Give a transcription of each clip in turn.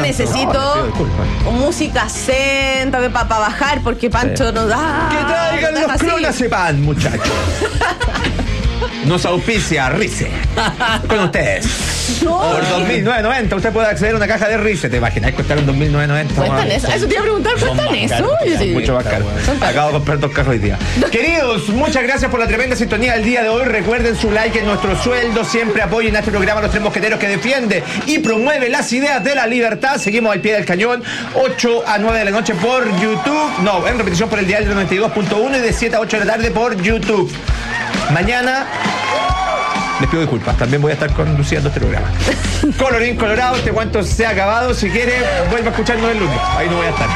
necesito música zen para bajar, porque Pancho nos da. Que traigan los clonazepam, muchachos. Nos auspicia Rice. Con ustedes. No. Por 2.990 usted puede acceder a una caja de Rice. ¿Te imaginas? Costaron 2.990. ¿Cuestan eso? Eso te iba a preguntar, ¿cuestan eso? Sí. Mucho más caro. Acabo de comprar 2 cajas hoy día. Queridos, muchas gracias por la tremenda sintonía del día de hoy. Recuerden su like en nuestro sueldo. Siempre apoyen a este programa Los Tres Mosqueteros, que defiende y promueve las ideas de la libertad. Seguimos al pie del cañón, 8 a 9 de la noche por YouTube. No, en repetición por el dial del 92.1 y de 7 a 8 de la tarde por YouTube. Mañana les pido disculpas, también voy a estar conduciendo este programa. Colorín colorado, este cuento se ha acabado. Si quiere, vuelva a escucharnos el lunes. Ahí no voy a estar.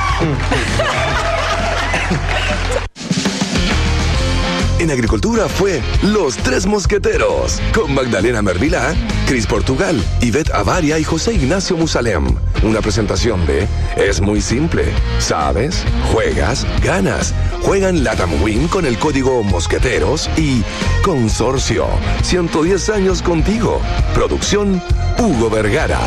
En Agricultura fue Los Tres Mosqueteros, con Magdalena Mervilá, Cris Portugal, Ivette Avaria y José Ignacio Musalem. Una presentación de Es muy simple. ¿Sabes? Juegas, ganas. Juegan Latam Win con el código Mosqueteros y Consorcio. 110 años contigo. Producción Hugo Vergara.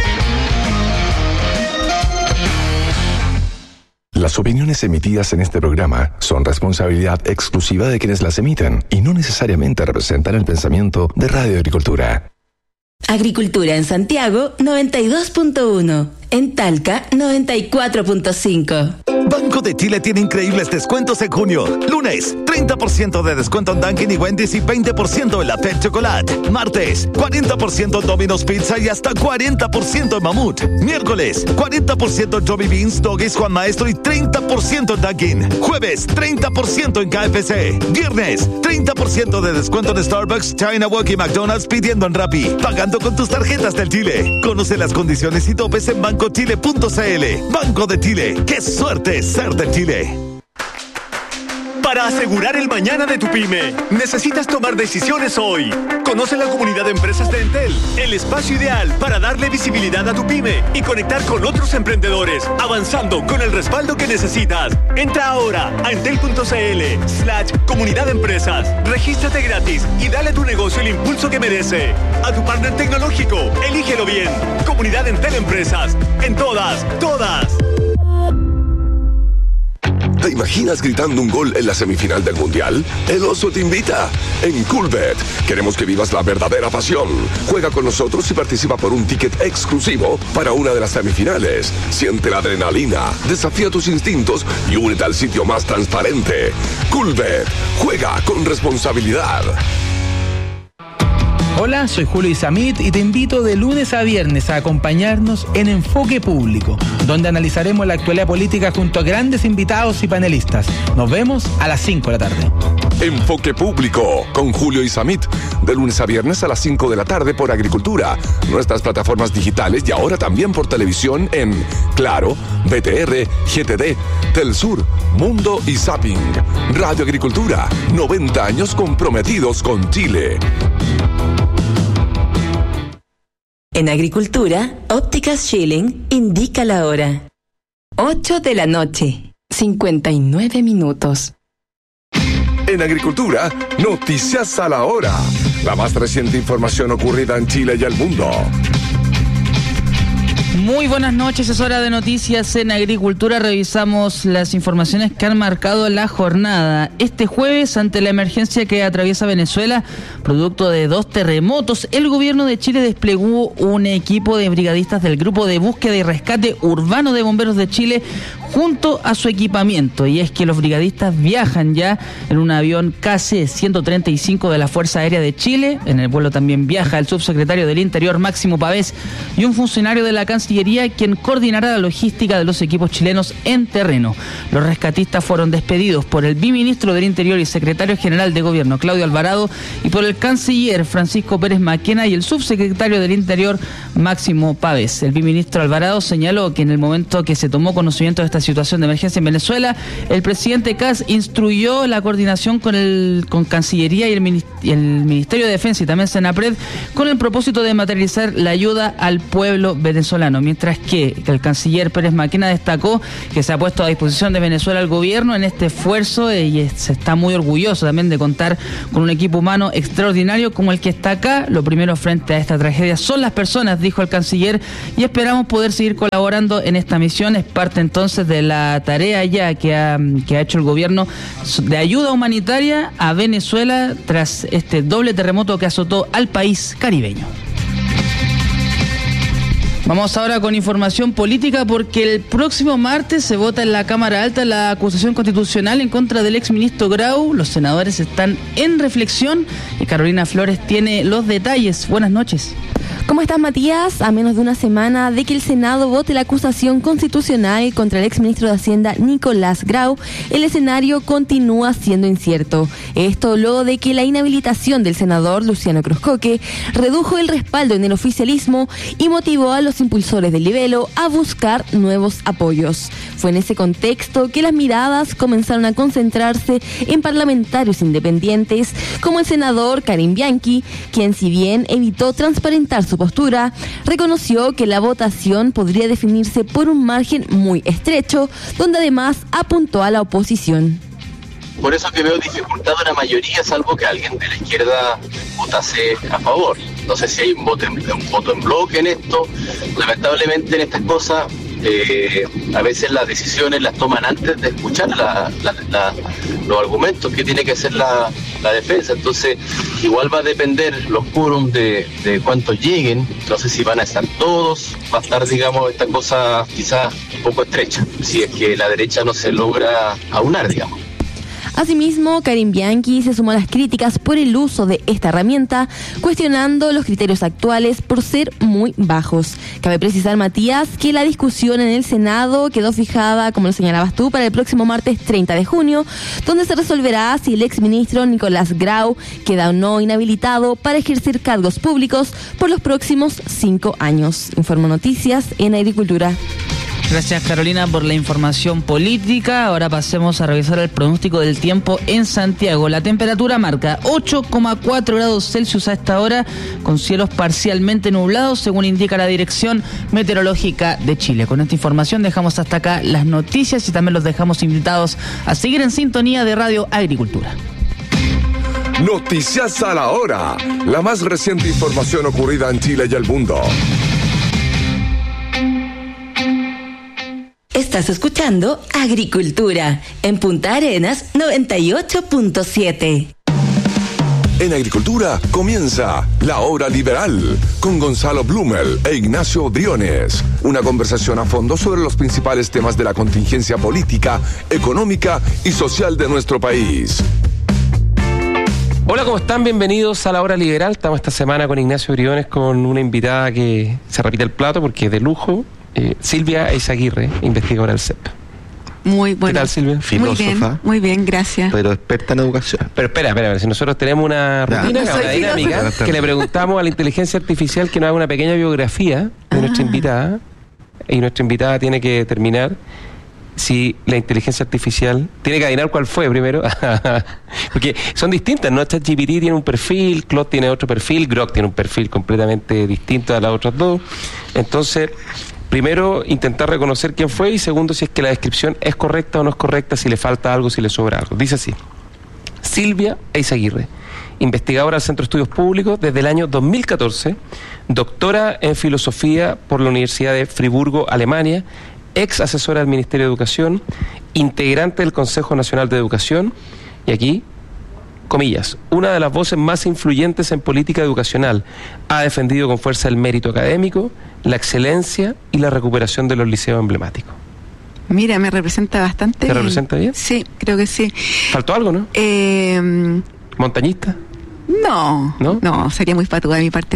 Las opiniones emitidas en este programa son responsabilidad exclusiva de quienes las emiten y no necesariamente representan el pensamiento de Radio Agricultura. Agricultura en Santiago, 92.1. En Talca, 94.5. Banco de Chile tiene increíbles descuentos en junio. Lunes, 30% de descuento en Dunkin' y Wendy's y 20% en la Pet Chocolate. Martes, 40% en Domino's Pizza y hasta 40% en Mamut. Miércoles, 40% en Johnny Beans, Doggies, Juan Maestro y 30% en Dunkin'. Jueves, 30% en KFC. Viernes, 30% de descuento en Starbucks, China Walk y McDonald's pidiendo en Rappi. Pagando con tus tarjetas del Chile. Conoce las condiciones y topes en bancochile.cl. Banco de Chile. ¡Qué suerte ser de Chile! Para asegurar el mañana de tu pyme, necesitas tomar decisiones hoy. Conoce la comunidad de empresas de Entel, el espacio ideal para darle visibilidad a tu pyme y conectar con otros emprendedores, avanzando con el respaldo que necesitas. Entra ahora a entel.cl/comunidad de empresas, regístrate gratis y dale a tu negocio el impulso que merece. A tu partner tecnológico, elígelo bien. Comunidad Entel Empresas, en todas. ¿Te imaginas gritando un gol en la semifinal del Mundial? El Oso te invita. En Coolbet queremos que vivas la verdadera pasión. Juega con nosotros y participa por un ticket exclusivo para una de las semifinales. Siente la adrenalina, desafía tus instintos y únete al sitio más transparente. Coolbet. Juega con responsabilidad. Hola, soy Julio Isamit y te invito de lunes a viernes a acompañarnos en Enfoque Público, donde analizaremos la actualidad política junto a grandes invitados y panelistas. Nos vemos a las 5 de la tarde. Enfoque Público con Julio Isamit, de lunes a viernes a las 5 de la tarde por Agricultura, nuestras plataformas digitales y ahora también por televisión en Claro, BTR, GTD, Telsur, Mundo y Zapping. Radio Agricultura, 90 años comprometidos con Chile. En Agricultura, Ópticas Schilling indica la hora. 8 de la noche, 59 minutos. En Agricultura, noticias a la hora. La más reciente información ocurrida en Chile y el mundo. Muy buenas noches, es hora de noticias en Agricultura. Revisamos las informaciones que han marcado la jornada. Este jueves, ante la emergencia que atraviesa Venezuela, producto de 2 terremotos, el gobierno de Chile desplegó un equipo de brigadistas del Grupo de Búsqueda y Rescate Urbano de Bomberos de Chile junto a su equipamiento. Y es que los brigadistas viajan ya en un avión KC-135 de la Fuerza Aérea de Chile. En el vuelo también viaja el subsecretario del Interior, Máximo Pavés, y un funcionario de la Cancillería, quien coordinará la logística de los equipos chilenos en terreno. Los rescatistas fueron despedidos por el viceministro del Interior y secretario general de Gobierno, Claudio Alvarado, y por el canciller Francisco Pérez Maquena y el subsecretario del Interior, Máximo Pavés. El viceministro Alvarado señaló que en el momento que se tomó conocimiento de esta situación de emergencia en Venezuela, el presidente Kast instruyó la coordinación con Cancillería y el Ministerio de Defensa y también Senapred con el propósito de materializar la ayuda al pueblo venezolano. venezolano, mientras que el canciller Pérez Maquena destacó que se ha puesto a disposición de Venezuela al gobierno en este esfuerzo y se está muy orgulloso también de contar con un equipo humano extraordinario como el que está acá. Lo primero frente a esta tragedia son las personas, dijo el canciller, y esperamos poder seguir colaborando en esta misión. Es parte entonces de la tarea ya que ha hecho el gobierno de ayuda humanitaria a Venezuela tras este doble terremoto que azotó al país caribeño. Vamos ahora con información política porque el próximo martes se vota en la Cámara Alta la acusación constitucional en contra del exministro Grau. Los senadores están en reflexión y Carolina Flores tiene los detalles. Buenas noches. ¿Cómo estás, Matías? A menos de una semana de que el Senado vote la acusación constitucional contra el exministro de Hacienda Nicolás Grau, el escenario continúa siendo incierto. Esto luego de que la inhabilitación del senador Luciano Cruzcoque redujo el respaldo en el oficialismo y motivó a los impulsores del libelo a buscar nuevos apoyos. Fue en ese contexto que las miradas comenzaron a concentrarse en parlamentarios independientes como el senador Karim Bianchi, quien, si bien evitó transparentar su postura, reconoció que la votación podría definirse por un margen muy estrecho, donde además apuntó a la oposición. Por eso que veo dificultad en la mayoría, salvo que alguien de la izquierda votase a favor. No sé si hay un voto en bloque en esto. Lamentablemente en estas cosas a veces las decisiones las toman antes de escuchar los argumentos que tiene que hacer la defensa. Entonces igual va a depender los quórums de cuántos lleguen. No sé si van a estar todos, va a estar, digamos, esta cosa quizás un poco estrecha, si es que la derecha no se logra aunar, digamos. Asimismo, Karim Bianchi se sumó a las críticas por el uso de esta herramienta, cuestionando los criterios actuales por ser muy bajos. Cabe precisar, Matías, que la discusión en el Senado quedó fijada, como lo señalabas tú, para el próximo martes 30 de junio, donde se resolverá si el exministro Nicolás Grau queda o no inhabilitado para ejercer cargos públicos por los próximos 5 años. Informo Noticias en Agricultura. Gracias, Carolina, por la información política. Ahora pasemos a revisar el pronóstico del tiempo en Santiago. La temperatura marca 8,4 grados Celsius a esta hora, con cielos parcialmente nublados, según indica la Dirección Meteorológica de Chile. Con esta información dejamos hasta acá las noticias y también los dejamos invitados a seguir en sintonía de Radio Agricultura. Noticias a la hora. La más reciente información ocurrida en Chile y el mundo. Estás escuchando Agricultura en Punta Arenas 98.7. En Agricultura comienza La Hora Liberal con Gonzalo Blumel e Ignacio Briones. Una conversación a fondo sobre los principales temas de la contingencia política, económica y social de nuestro país. Hola, ¿cómo están? Bienvenidos a La Hora Liberal. Estamos esta semana con Ignacio Briones con una invitada que se repite el plato porque es de lujo. Silvia Eizaguirre, investigadora del CEP. Muy bueno. ¿Qué tal, Silvia? Filósofa. Muy bien, gracias. Pero experta en educación. Pero espera, si nosotros tenemos una rutina, una dinámica, que le preguntamos a la inteligencia artificial que nos haga una pequeña biografía de nuestra invitada, y nuestra invitada tiene que determinar si la inteligencia artificial tiene que adivinar cuál fue primero, porque son distintas, ¿no? ChatGPT tiene un perfil, Claude tiene otro perfil, Grok tiene un perfil completamente distinto a las otras dos. Entonces, primero, intentar reconocer quién fue, y segundo, si es que la descripción es correcta o no es correcta, si le falta algo, si le sobra algo. Dice así: Silvia Eizaguirre, investigadora del Centro de Estudios Públicos desde el año 2014, doctora en filosofía por la Universidad de Friburgo, Alemania, ex asesora del Ministerio de Educación, integrante del Consejo Nacional de Educación, y aquí, comillas, una de las voces más influyentes en política educacional. Ha defendido con fuerza el mérito académico, la excelencia y la recuperación de los liceos emblemáticos. Mira, me representa bastante. ¿Te representa bien? Sí, creo que sí. ¿Faltó algo, no? ¿Montañista? No, sería muy patuda de mi parte.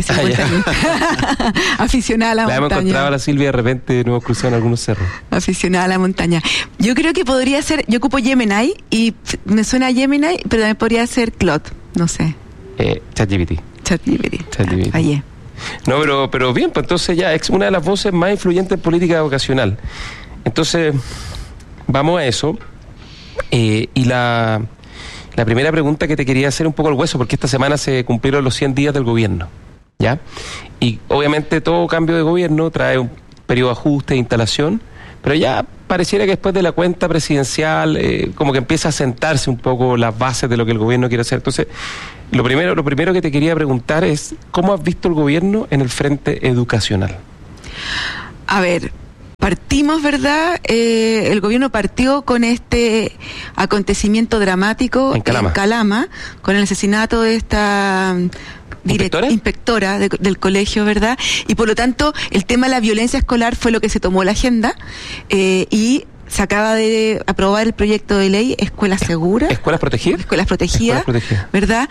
Aficionada a la montaña. La hemos encontrado a la Silvia de repente, nos hemos cruzado en algunos cerros. Aficionada a la montaña. Yo creo que podría ser, yo ocupo Gemini y me suena a Gemini, pero también podría ser Claude, no sé. ChatGPT. Fallé. No, pero bien, pues entonces ya es una de las voces más influyentes en política educacional. Entonces, vamos a eso. Y la primera pregunta que te quería hacer un poco al hueso, porque esta semana se cumplieron los 100 días del gobierno, ¿ya? Y obviamente todo cambio de gobierno trae periodo de ajuste, de instalación, pero ya pareciera que después de la cuenta presidencial como que empieza a sentarse un poco las bases de lo que el gobierno quiere hacer. Entonces, lo primero que te quería preguntar es, ¿cómo has visto el gobierno en el frente educacional? A ver, partimos, ¿verdad? El gobierno partió con este acontecimiento dramático en Calama, con el asesinato de esta inspectora del colegio, ¿verdad? Y por lo tanto, el tema de la violencia escolar fue lo que se tomó la agenda y se acaba de aprobar el proyecto de ley Escuelas Seguras. ¿Escuelas Protegidas? Escuelas Protegidas, ¿verdad?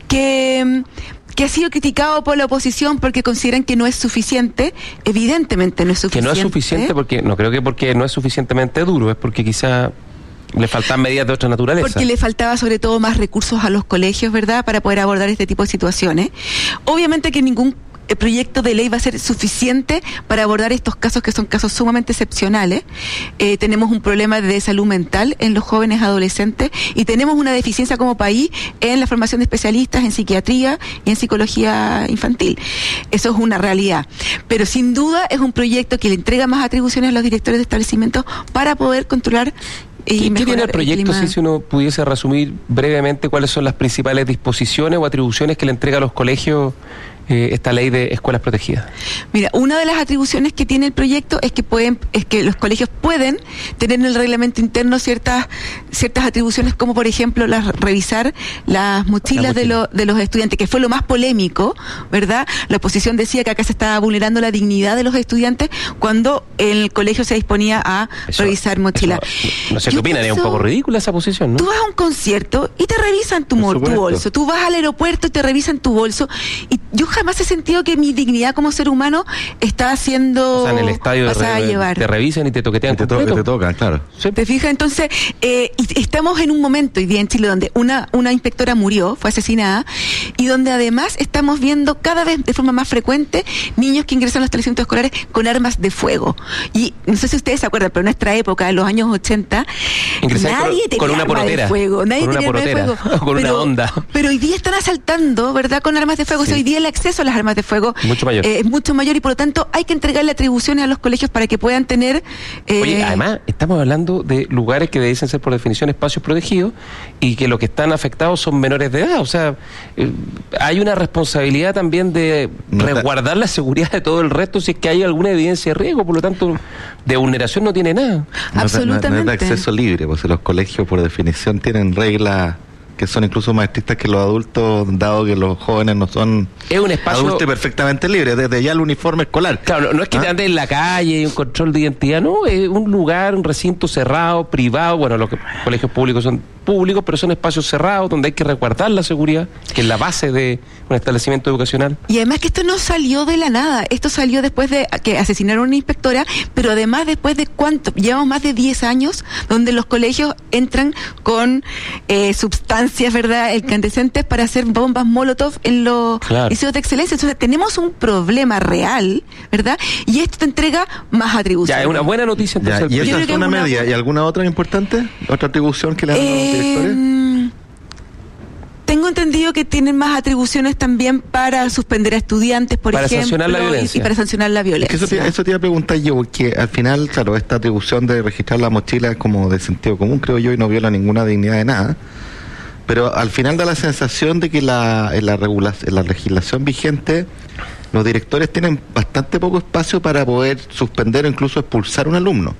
Que ha sido criticado por la oposición porque consideran que no es suficiente. Evidentemente no es suficiente. Que no es suficiente porque no es suficientemente duro, es porque quizá le faltan medidas de otra naturaleza. Porque le faltaba sobre todo más recursos a los colegios, ¿verdad?, para poder abordar este tipo de situaciones. Obviamente que ningún proyecto de ley va a ser suficiente para abordar estos casos que son casos sumamente excepcionales. Tenemos un problema de salud mental en los jóvenes adolescentes y tenemos una deficiencia como país en la formación de especialistas en psiquiatría y en psicología infantil. Eso es una realidad. Pero sin duda es un proyecto que le entrega más atribuciones a los directores de establecimientos para poder controlar y ¿Qué tiene el proyecto, si uno pudiese resumir brevemente cuáles son las principales disposiciones o atribuciones que le entrega a los colegios esta ley de escuelas protegidas? Mira, una de las atribuciones que tiene el proyecto es que los colegios pueden tener en el reglamento interno ciertas atribuciones, como por ejemplo revisar las mochilas de los estudiantes, que fue lo más polémico, ¿verdad? La oposición decía que acá se estaba vulnerando la dignidad de los estudiantes cuando el colegio se disponía a revisar mochilas. No sé qué opinan, es un poco ridícula esa posición, ¿no? Tú vas a un concierto y te revisan tu bolso, tú vas al aeropuerto y te revisan tu bolso, y yo jamás he sentido que mi dignidad como ser humano está siendo, o sea, en el estadio te revisan y te toquetean. Te toca, claro. ¿Sí? ¿Te fijas? Entonces, y estamos en un momento hoy día en Chile donde una inspectora murió, fue asesinada, y donde además estamos viendo cada vez de forma más frecuente niños que ingresan a los establecimientos escolares con armas de fuego. Y no sé si ustedes se acuerdan, pero en nuestra época, en los años 80, nadie tenía arma de fuego. Nadie tenía arma de fuego. Con una onda. Pero hoy día están asaltando, ¿verdad?, con armas de fuego. Sí. O sea, hoy día el acceso a las armas de fuego es mucho mayor, y por lo tanto hay que entregarle atribuciones a los colegios para que puedan tener... Oye, además estamos hablando de lugares que dicen ser por definición espacios protegidos y que lo que están afectados son menores de edad. O sea, hay una responsabilidad también de resguardar la seguridad de todo el resto si es que hay alguna evidencia de riesgo. Por lo tanto, de vulneración no tiene nada. Absolutamente. No es de acceso libre, porque los colegios por definición tienen reglas que son incluso más estrictas que los adultos, dado que los jóvenes no son adultos y perfectamente libres, desde ya el uniforme escolar. Claro, no es que te anden en la calle y un control de identidad, no, es un lugar, un recinto cerrado, privado. Bueno, los colegios públicos son públicos, pero son espacios cerrados donde hay que resguardar la seguridad, que es la base de un establecimiento educacional. Y además que esto no salió de la nada, esto salió después de que asesinaron a una inspectora, pero además después de llevamos más de 10 años donde los colegios entran con sustancias, ¿verdad?, incandescentes para hacer bombas Molotov en los liceos de excelencia. Entonces tenemos un problema real, ¿verdad? Y esto te entrega más atribuciones. Ya, es una buena noticia. Entonces, ¿y esa es una media? ¿Y alguna otra importante? ¿Otra atribución que le dan a los directores? Tengo entendido que tienen más atribuciones también para suspender a estudiantes, por ejemplo, sancionar la violencia. Y para sancionar la violencia. Es que eso te iba a preguntar yo, porque al final, claro, esta atribución de registrar la mochila es como de sentido común, creo yo, y no viola ninguna dignidad de nada. Pero al final da la sensación de que en la legislación vigente los directores tienen bastante poco espacio para poder suspender o incluso expulsar a un alumno.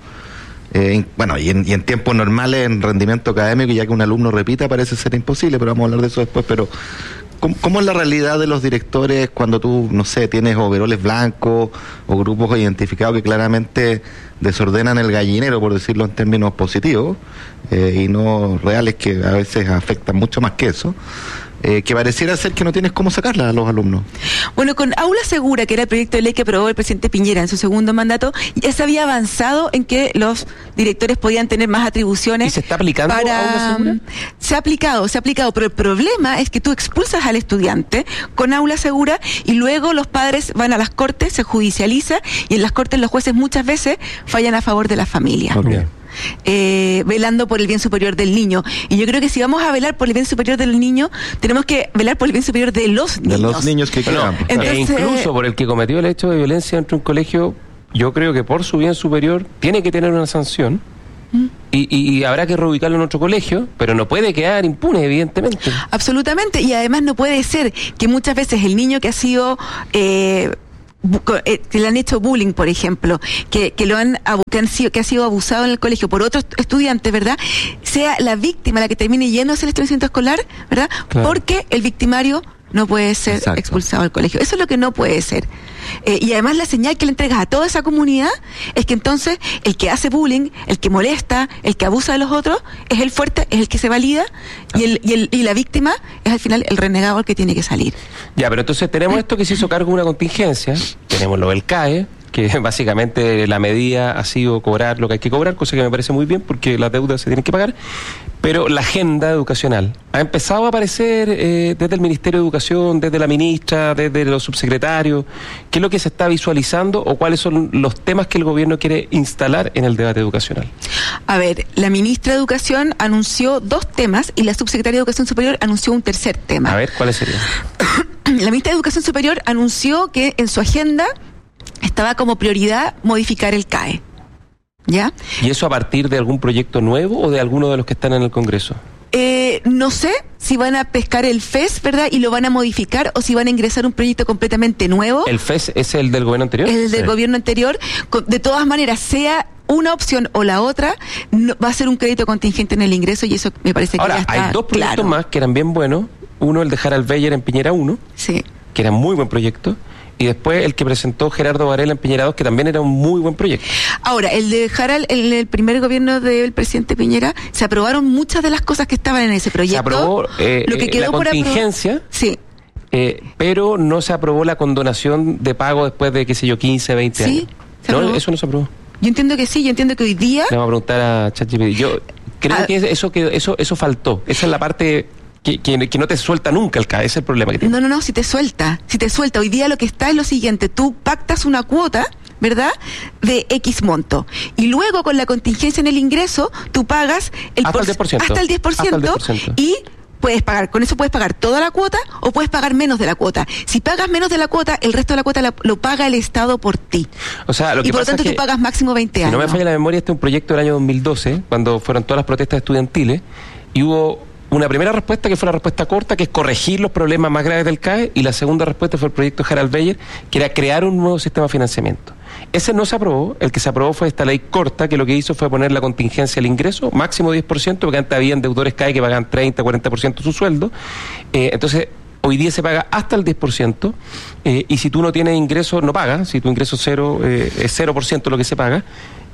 Y en tiempos normales, en rendimiento académico, ya que un alumno repita, parece ser imposible, pero vamos a hablar de eso después. Pero ¿cómo es la realidad de los directores cuando tú, no sé, tienes overoles blancos o grupos identificados que claramente desordenan el gallinero, por decirlo en términos positivos, y no reales, que a veces afectan mucho más que eso? Que pareciera ser que no tienes cómo sacarla a los alumnos. Bueno, con Aula Segura, que era el proyecto de ley que aprobó el presidente Piñera en su segundo mandato, ya se había avanzado en que los directores podían tener más atribuciones. ¿Y se está aplicando Aula Segura? Se ha aplicado, pero el problema es que tú expulsas al estudiante con Aula Segura y luego los padres van a las cortes, se judicializa, y en las cortes los jueces muchas veces fallan a favor de la familia. Okay. Velando por el bien superior del niño. Y yo creo que si vamos a velar por el bien superior del niño, tenemos que velar por el bien superior de los niños. De los niños que quedan. Entonces, incluso por el que cometió el hecho de violencia dentro de un colegio, yo creo que por su bien superior tiene que tener una sanción. Y habrá que reubicarlo en otro colegio, pero no puede quedar impune, evidentemente. Absolutamente, y además no puede ser que muchas veces el niño que ha sido que le han hecho bullying, por ejemplo, que ha sido abusado en el colegio por otros estudiantes, ¿verdad?, sea la víctima la que termine yéndose al establecimiento escolar, ¿verdad?, claro, porque el victimario no puede ser expulsado del colegio. Eso es lo que no puede ser. Y además la señal que le entregas a toda esa comunidad es que entonces el que hace bullying, el que molesta, el que abusa de los otros, es el fuerte, es el que se valida, y la víctima es al final el renegado el que tiene que salir. Ya, pero entonces tenemos esto que se hizo cargo de una contingencia, tenemos lo del CAE, que básicamente la medida ha sido cobrar lo que hay que cobrar, cosa que me parece muy bien porque las deudas se tienen que pagar, pero la agenda educacional ha empezado a aparecer desde el Ministerio de Educación, desde la ministra, desde los subsecretarios. ¿Qué es lo que se está visualizando o cuáles son los temas que el gobierno quiere instalar en el debate educacional? A ver, la ministra de Educación anunció 2 temas y la subsecretaria de Educación Superior anunció un tercer tema. A ver, ¿cuáles serían? La ministra de Educación Superior anunció que en su agenda estaba como prioridad modificar el CAE. ¿Ya? ¿Y eso a partir de algún proyecto nuevo o de alguno de los que están en el Congreso? No sé si van a pescar el FES, ¿verdad?, y lo van a modificar, o si van a ingresar un proyecto completamente nuevo. ¿El FES es el del gobierno anterior? El del gobierno anterior. De todas maneras, sea una opción o la otra, va a ser un crédito contingente en el ingreso, y eso me parece que ya está claro. Hay 2 proyectos más que eran bien buenos. Uno, el de Harald Beyer en Piñera 1, que era muy buen proyecto. Y después el que presentó Gerardo Varela en Piñera 2, que también era un muy buen proyecto. Ahora, el de Harald, en el primer gobierno del presidente Piñera, se aprobaron muchas de las cosas que estaban en ese proyecto. Se aprobó lo que quedó la contingencia, sí, pero no se aprobó la condonación de pago después de, 15, 20 años. No, eso no se aprobó. Yo entiendo que sí, yo entiendo que hoy día... Le vamos a preguntar a ChatGPT. Yo creo que eso faltó. Esa es la parte... Que no te suelta nunca el CAE, ese es el problema que tiene. No, si te suelta. Hoy día lo que está es lo siguiente: tú pactas una cuota, ¿verdad?, de X monto, y luego con la contingencia en el ingreso, tú pagas hasta el 10%. Hasta el 10%. Y puedes pagar, con eso puedes pagar toda la cuota o puedes pagar menos de la cuota. Si pagas menos de la cuota, el resto de la cuota lo paga el Estado por ti. O sea, y por lo tanto tú pagas máximo 20 años. Si no me falla la memoria, este es un proyecto del año 2012, cuando fueron todas las protestas estudiantiles, y hubo una primera respuesta que fue la respuesta corta, que es corregir los problemas más graves del CAE, y la segunda respuesta fue el proyecto Harald Beyer, que era crear un nuevo sistema de financiamiento. Ese no se aprobó, el que se aprobó fue esta ley corta, que lo que hizo fue poner la contingencia al ingreso, máximo 10%, porque antes habían deudores CAE que pagaban 30, 40% de su sueldo. Entonces, hoy día se paga hasta el 10%, y si tú no tienes ingreso, no pagas. Si tu ingreso cero, es 0% lo que se paga.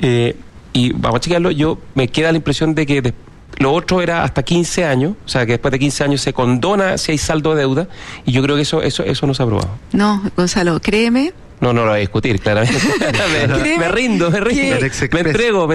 Y vamos a chequearlo, me queda la impresión de que lo otro era hasta 15 años, o sea que después de 15 años se condona si hay saldo de deuda, y yo creo que eso no se ha aprobado. No, Gonzalo, créeme. No lo voy a discutir, claramente. me rindo. Me entrego.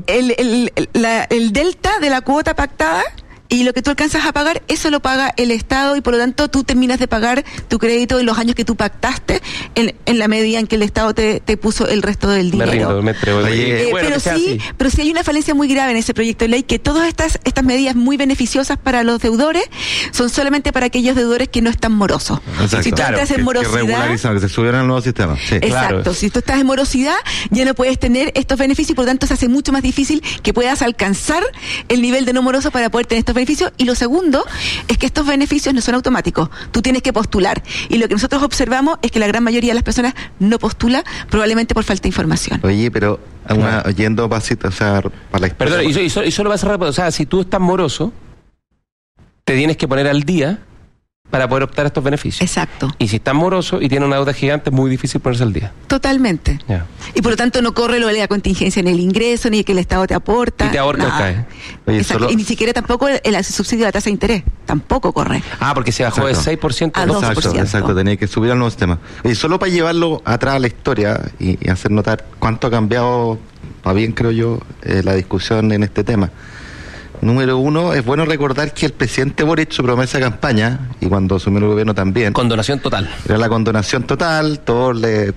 El delta de la cuota pactada y lo que tú alcanzas a pagar, eso lo paga el Estado, y por lo tanto tú terminas de pagar tu crédito en los años que tú pactaste, en la medida en que el Estado te puso el resto del dinero. Me entrego. Pero sí hay una falencia muy grave en ese proyecto de ley, que todas estas medidas muy beneficiosas para los deudores son solamente para aquellos deudores que no están morosos. Exacto. Si tú estás en morosidad, que regularizan, que se subieran al nuevo sistema. Sí. Exacto. Claro. Si tú estás en morosidad, ya no puedes tener estos beneficios, y por lo tanto se hace mucho más difícil que puedas alcanzar el nivel de no moroso para poder tener estos beneficios. Y lo segundo es que estos beneficios no son automáticos, tú tienes que postular, y lo que nosotros observamos es que la gran mayoría de las personas no postula, probablemente por falta de información. Oye, pero yendo pasito, o sea, para la historia. Perdón, y solo vas a cerrar, o sea, si tú estás moroso, te tienes que poner al día para poder optar a estos beneficios. Exacto. Y si estás moroso y tienes una deuda gigante, es muy difícil ponerse al día. Totalmente. Yeah. Y por lo tanto no corre lo de la contingencia en el ingreso, ni que el Estado te aporta. Y te ahorca el CAE. Oye, y ni siquiera tampoco el subsidio de la tasa de interés. Tampoco corre. Porque se bajó de 6% a 2%. Exacto, tenía que subir al nuevo sistema. Y solo para llevarlo atrás a la historia y hacer notar cuánto ha cambiado, para bien creo yo, la discusión en este tema. Número 1, es bueno recordar que el presidente Boric, su promesa de campaña, y cuando asumió el gobierno también... Condonación total. Era la condonación total, todos le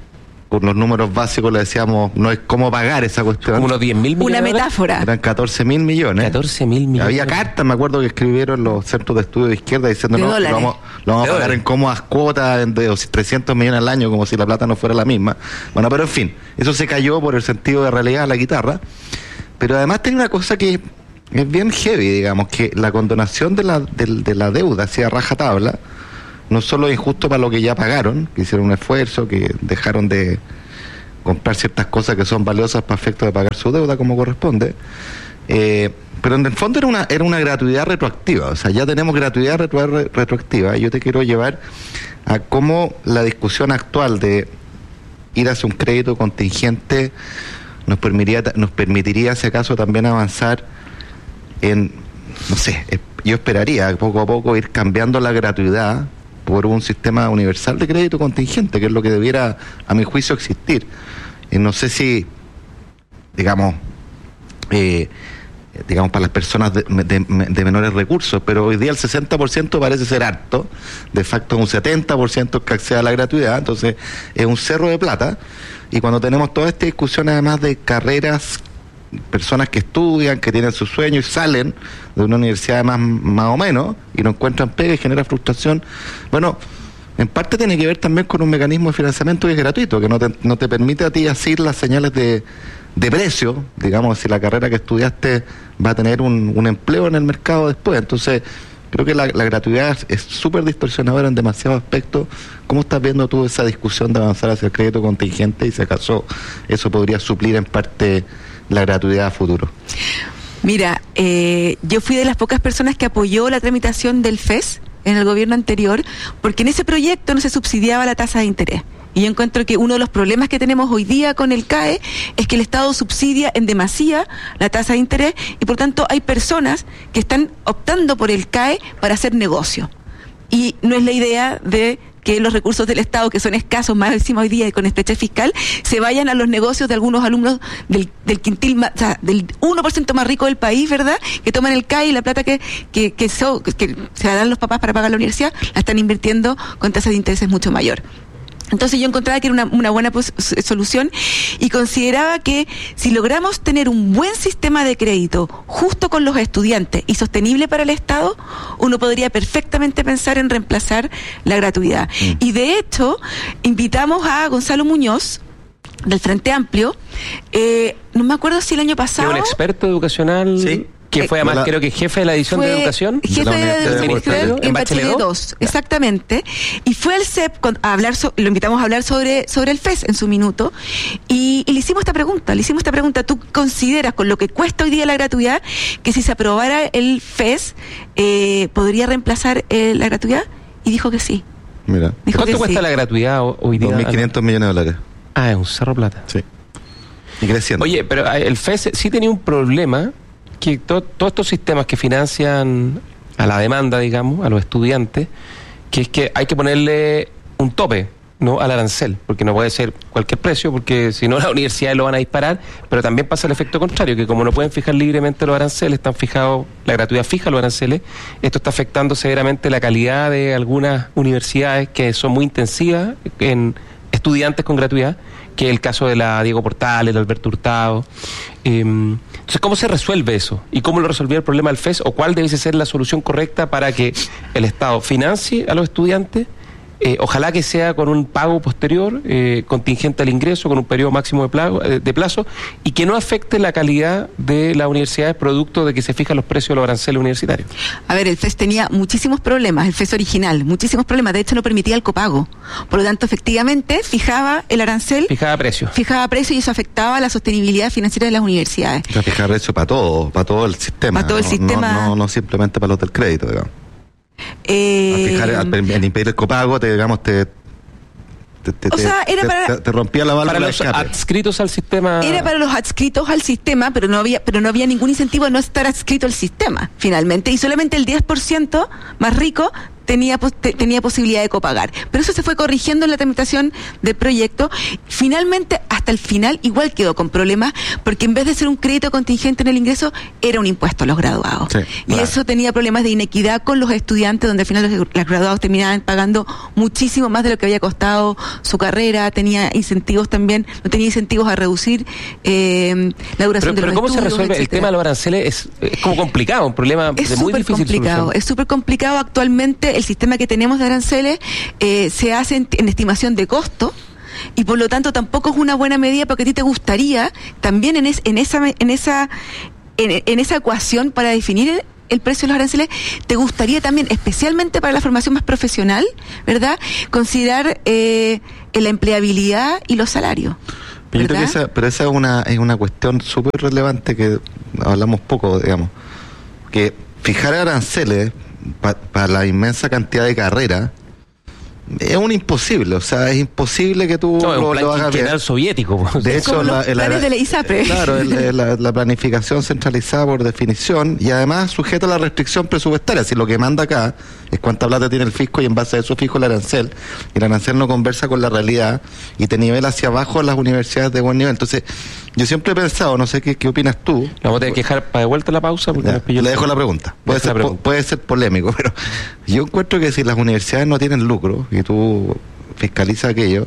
con los números básicos le decíamos, no es cómo pagar esa cuestión. Como unos 10.000 millones. Una metáfora. Eran 14.000 millones. 14.000 millones. Había cartas, me acuerdo, que escribieron los centros de estudio de izquierda diciendo, no, lo vamos a pagar en cómodas cuotas de 300 millones al año, como si la plata no fuera la misma. Bueno, pero en fin, eso se cayó por el sentido de realidad de la guitarra. Pero además tiene una cosa que es bien heavy, digamos, que la condonación de la deuda hacia rajatabla no solo es injusto para lo que ya pagaron, que hicieron un esfuerzo, que dejaron de comprar ciertas cosas que son valiosas para efecto de pagar su deuda como corresponde, pero en el fondo era una gratuidad retroactiva. O sea, ya tenemos gratuidad retroactiva, y yo te quiero llevar a cómo la discusión actual de ir hacia un crédito contingente nos permitiría, si acaso, también avanzar en, no sé, yo esperaría poco a poco ir cambiando la gratuidad por un sistema universal de crédito contingente, que es lo que debiera, a mi juicio, existir. No sé si, digamos, para las personas de menores recursos, pero hoy día el 60% parece ser harto, de facto un 70% que accede a la gratuidad, entonces es un cerro de plata. Y cuando tenemos toda esta discusión, además de carreras, personas que estudian, que tienen sus sueños y salen de una universidad más o menos y no encuentran pega y genera frustración, bueno, en parte tiene que ver también con un mecanismo de financiamiento que es gratuito, que no te permite a ti asir las señales de precio, digamos, si la carrera que estudiaste va a tener un empleo en el mercado después. Entonces creo que la gratuidad es súper distorsionadora en demasiados aspectos. ¿Cómo estás viendo tú esa discusión de avanzar hacia el crédito contingente, y si acaso eso podría suplir en parte la gratuidad a futuro? Mira, yo fui de las pocas personas que apoyó la tramitación del FES en el gobierno anterior, porque en ese proyecto no se subsidiaba la tasa de interés. Y yo encuentro que uno de los problemas que tenemos hoy día con el CAE es que el Estado subsidia en demasía la tasa de interés, y por tanto hay personas que están optando por el CAE para hacer negocio. Y no es la idea de que los recursos del Estado, que son escasos más encima hoy día y con estrechez fiscal, se vayan a los negocios de algunos alumnos del quintil, o sea, del 1% más rico del país, ¿verdad? Que toman el CAE y la plata que se la dan los papás para pagar la universidad, la están invirtiendo con tasas de intereses mucho mayor. Entonces yo encontraba que era una buena solución, y consideraba que si logramos tener un buen sistema de crédito justo con los estudiantes y sostenible para el Estado, uno podría perfectamente pensar en reemplazar la gratuidad. Y de hecho, invitamos a Gonzalo Muñoz, del Frente Amplio, no me acuerdo si el año pasado... Un experto educacional... Sí. Que fue además, creo que jefe de la edición de educación. Jefe de educación en Bachelet 2, exactamente. Y fue al CEP a hablar, lo invitamos a hablar sobre el FES en su minuto, y le hicimos esta pregunta. ¿Tú consideras, con lo que cuesta hoy día la gratuidad, que si se aprobara el FES, podría reemplazar la gratuidad? Y dijo que sí. Mira. ¿Cuánto cuesta la gratuidad hoy día? 2.500 millones de dólares. Ah, es un cerro plata. Sí. Y creciendo. Oye, pero el FES sí tenía un problema, que todos estos sistemas que financian a la demanda, digamos, a los estudiantes, que es que hay que ponerle un tope, ¿no?, al arancel, porque no puede ser cualquier precio, porque si no las universidades lo van a disparar. Pero también pasa el efecto contrario, que como no pueden fijar libremente los aranceles, están fijados, la gratuidad fija los aranceles, esto está afectando severamente la calidad de algunas universidades que son muy intensivas en estudiantes con gratuidad, que es el caso de la Diego Portales, la Alberto Hurtado. Entonces, ¿cómo se resuelve eso? ¿Y cómo lo resolvía el problema del FES? ¿O cuál debe ser la solución correcta para que el Estado financie a los estudiantes? Ojalá que sea con un pago posterior, contingente al ingreso, con un periodo máximo de plazo, y que no afecte la calidad de las universidades producto de que se fijan los precios de los aranceles universitarios. A ver, el FES tenía muchísimos problemas, el FES original, muchísimos problemas. De hecho, no permitía el copago. Por lo tanto, efectivamente, fijaba el arancel. Fijaba precio, y eso afectaba la sostenibilidad financiera de las universidades. O sea, fijar precio para todo el sistema. Para todo el sistema. No simplemente para los del crédito, digamos. Al impedir el copago, te rompía la válvula para los adscritos al sistema. Era para los adscritos al sistema, pero no había ningún incentivo de no estar adscrito al sistema, finalmente, y solamente el 10% más rico tenía posibilidad de copagar. Pero eso se fue corrigiendo en la tramitación del proyecto. Finalmente, hasta el final, igual quedó con problemas, porque en vez de ser un crédito contingente en el ingreso, era un impuesto a los graduados. Sí, y eso tenía problemas de inequidad con los estudiantes, donde al final los graduados terminaban pagando muchísimo más de lo que había costado su carrera, tenía incentivos también, no tenía incentivos a reducir la duración de los estudios. Pero ¿cómo se resuelve el tema de los aranceles? Es como complicado, un problema de muy difícil solución. Es súper complicado. Actualmente el sistema que tenemos de aranceles se hace en estimación de costo, y por lo tanto tampoco es una buena medida, porque a ti te gustaría también en esa ecuación para definir el precio de los aranceles, te gustaría también, especialmente para la formación más profesional, ¿verdad?, considerar la empleabilidad y los salarios. Yo creo que esa es una cuestión súper relevante que hablamos poco, digamos, que fijar aranceles para la inmensa cantidad de carreras es un imposible, o sea, es imposible que tú lo hagas bien. Soviético. De hecho, los planes de la ISAPRE. Claro, la planificación centralizada por definición, y además sujeta a la restricción presupuestaria. Si lo que manda acá es cuánta plata tiene el fisco, y en base a eso fijo el arancel, y el arancel no conversa con la realidad y te nivela hacia abajo a las universidades de buen nivel. Entonces, yo siempre he pensado, no sé qué opinas tú. Vamos a tener que dejar para de vuelta la pausa porque le dejo la pregunta. Puede ser polémico, pero yo encuentro que si las universidades no tienen lucro y tú fiscalizas aquello,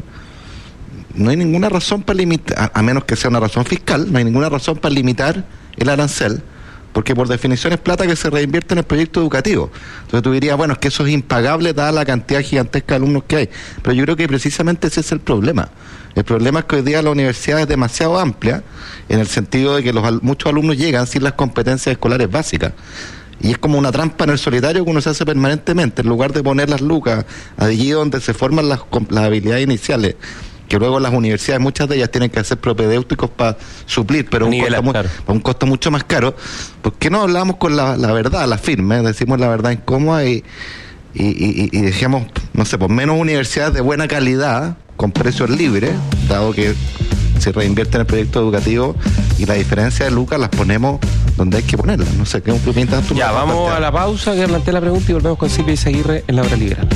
no hay ninguna razón para limitar, a menos que sea una razón fiscal, no hay ninguna razón para limitar el arancel, porque por definición es plata que se reinvierte en el proyecto educativo. Entonces tú dirías, bueno, es que eso es impagable dada la cantidad gigantesca de alumnos que hay. Pero yo creo que precisamente ese es el problema. El problema es que hoy día la universidad es demasiado amplia, en el sentido de que muchos alumnos llegan sin las competencias escolares básicas. Y es como una trampa en el solitario que uno se hace permanentemente, en lugar de poner las lucas allí donde se forman las habilidades iniciales, que luego las universidades, muchas de ellas tienen que hacer propedéuticos para suplir, pero un costo mucho más caro. ¿Por qué no hablamos con la verdad, la firme? Decimos la verdad incómoda y dejemos, no sé, pues menos universidades de buena calidad, con precios libres, dado que se reinvierte en el proyecto educativo, y la diferencia de lucas las ponemos donde hay que ponerlas. No sé, ¿qué piensas tú? Ya, vamos a la pausa, que planteé la pregunta, y volvemos con Silvia Izaguirre en la hora liberal.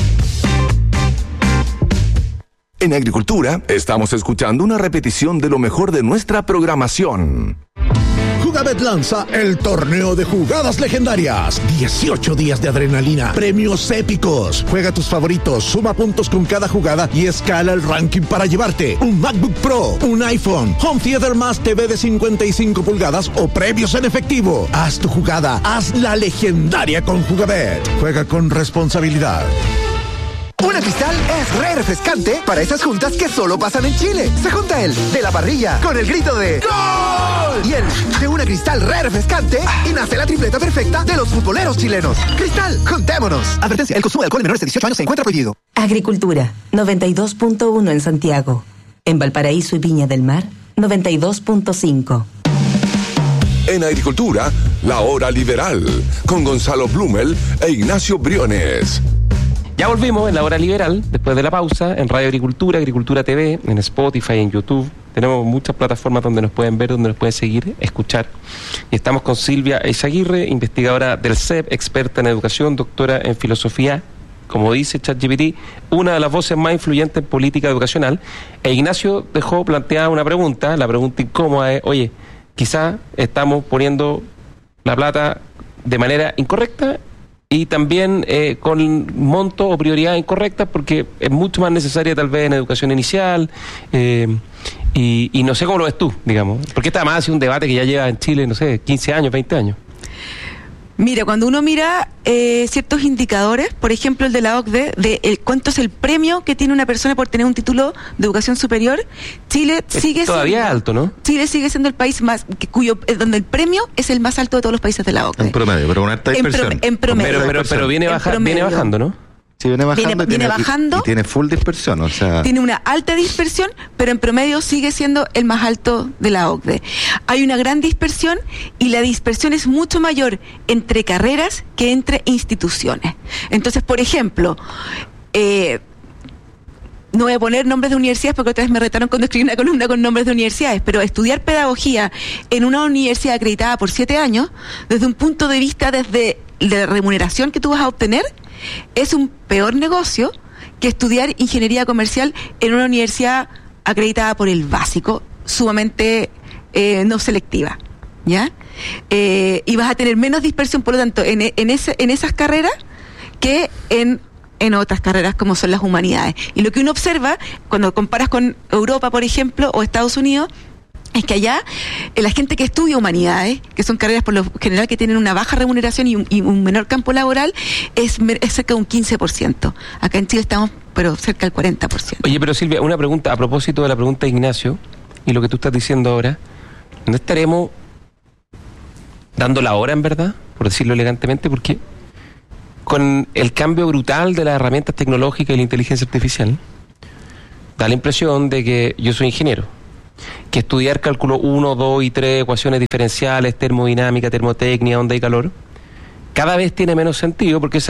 En Agricultura estamos escuchando una repetición de lo mejor de nuestra programación. Jugabet lanza el torneo de jugadas legendarias. 18 días de adrenalina, premios épicos. Juega tus favoritos, suma puntos con cada jugada y escala el ranking para llevarte un MacBook Pro, un iPhone, Home Theater más TV de 55 pulgadas o premios en efectivo. Haz tu jugada, hazla legendaria con Jugabet. Juega con responsabilidad. Una Cristal es re refrescante para esas juntas que solo pasan en Chile. Se junta el de la parrilla con el grito de ¡Gol! Y el de una Cristal re refrescante y nace la tripleta perfecta de los futboleros chilenos. Cristal, juntémonos. Advertencia, el consumo de alcohol en menores de 18 años se encuentra prohibido. Agricultura, 92.1 en Santiago. En Valparaíso y Viña del Mar, 92.5. En Agricultura, la hora liberal, con Gonzalo Blumel e Ignacio Briones. Ya volvimos en la hora liberal, después de la pausa, en Radio Agricultura, Agricultura TV, en Spotify, en YouTube. Tenemos muchas plataformas donde nos pueden ver, donde nos pueden seguir, escuchar. Y estamos con Silvia Izaguirre, investigadora del CEP, experta en educación, doctora en filosofía, como dice ChatGPT, una de las voces más influyentes en política educacional. E Ignacio dejó planteada una pregunta, la pregunta incómoda es, oye, quizá estamos poniendo la plata de manera incorrecta, y también con monto o prioridad incorrecta, porque es mucho más necesaria tal vez en educación inicial, y no sé cómo lo ves tú, digamos, porque esta además ha sido un debate que ya lleva en Chile, no sé, 15 años, 20 años. Mira, cuando uno mira ciertos indicadores, por ejemplo el de la OCDE, de cuánto es el premio que tiene una persona por tener un título de educación superior, Chile sigue todavía siendo alto, ¿no? Chile sigue siendo el país más donde el premio es el más alto de todos los países de la OCDE. En promedio, pero con alta dispersión. En promedio. Pero viene bajando, ¿no? Sí, viene bajando, y tiene full dispersión, o sea... Tiene una alta dispersión, pero en promedio sigue siendo el más alto de la OCDE. Hay una gran dispersión, y la dispersión es mucho mayor entre carreras que entre instituciones. Entonces, por ejemplo, no voy a poner nombres de universidades porque otra vez me retaron cuando escribí una columna con nombres de universidades, pero estudiar pedagogía en una universidad acreditada por 7 años, desde un punto de vista de la remuneración que tú vas a obtener, es un peor negocio que estudiar ingeniería comercial en una universidad acreditada por el básico, sumamente no selectiva, ¿ya? Y vas a tener menos dispersión, por lo tanto, en esas carreras que en otras carreras como son las humanidades. Y lo que uno observa, cuando comparas con Europa, por ejemplo, o Estados Unidos, es que allá la gente que estudia humanidades, que son carreras por lo general que tienen una baja remuneración y un menor campo laboral, es cerca de un 15%. Acá en Chile estamos, pero cerca del 40%. Oye, pero Silvia, una pregunta a propósito de la pregunta de Ignacio y lo que tú estás diciendo ahora. ¿No estaremos dando la hora, en verdad, por decirlo elegantemente? Porque con el cambio brutal de las herramientas tecnológicas y la inteligencia artificial, da la impresión de que yo soy ingeniero, que estudiar cálculo 1, 2 y 3, ecuaciones diferenciales, termodinámica, termotecnia, onda y calor, cada vez tiene menos sentido porque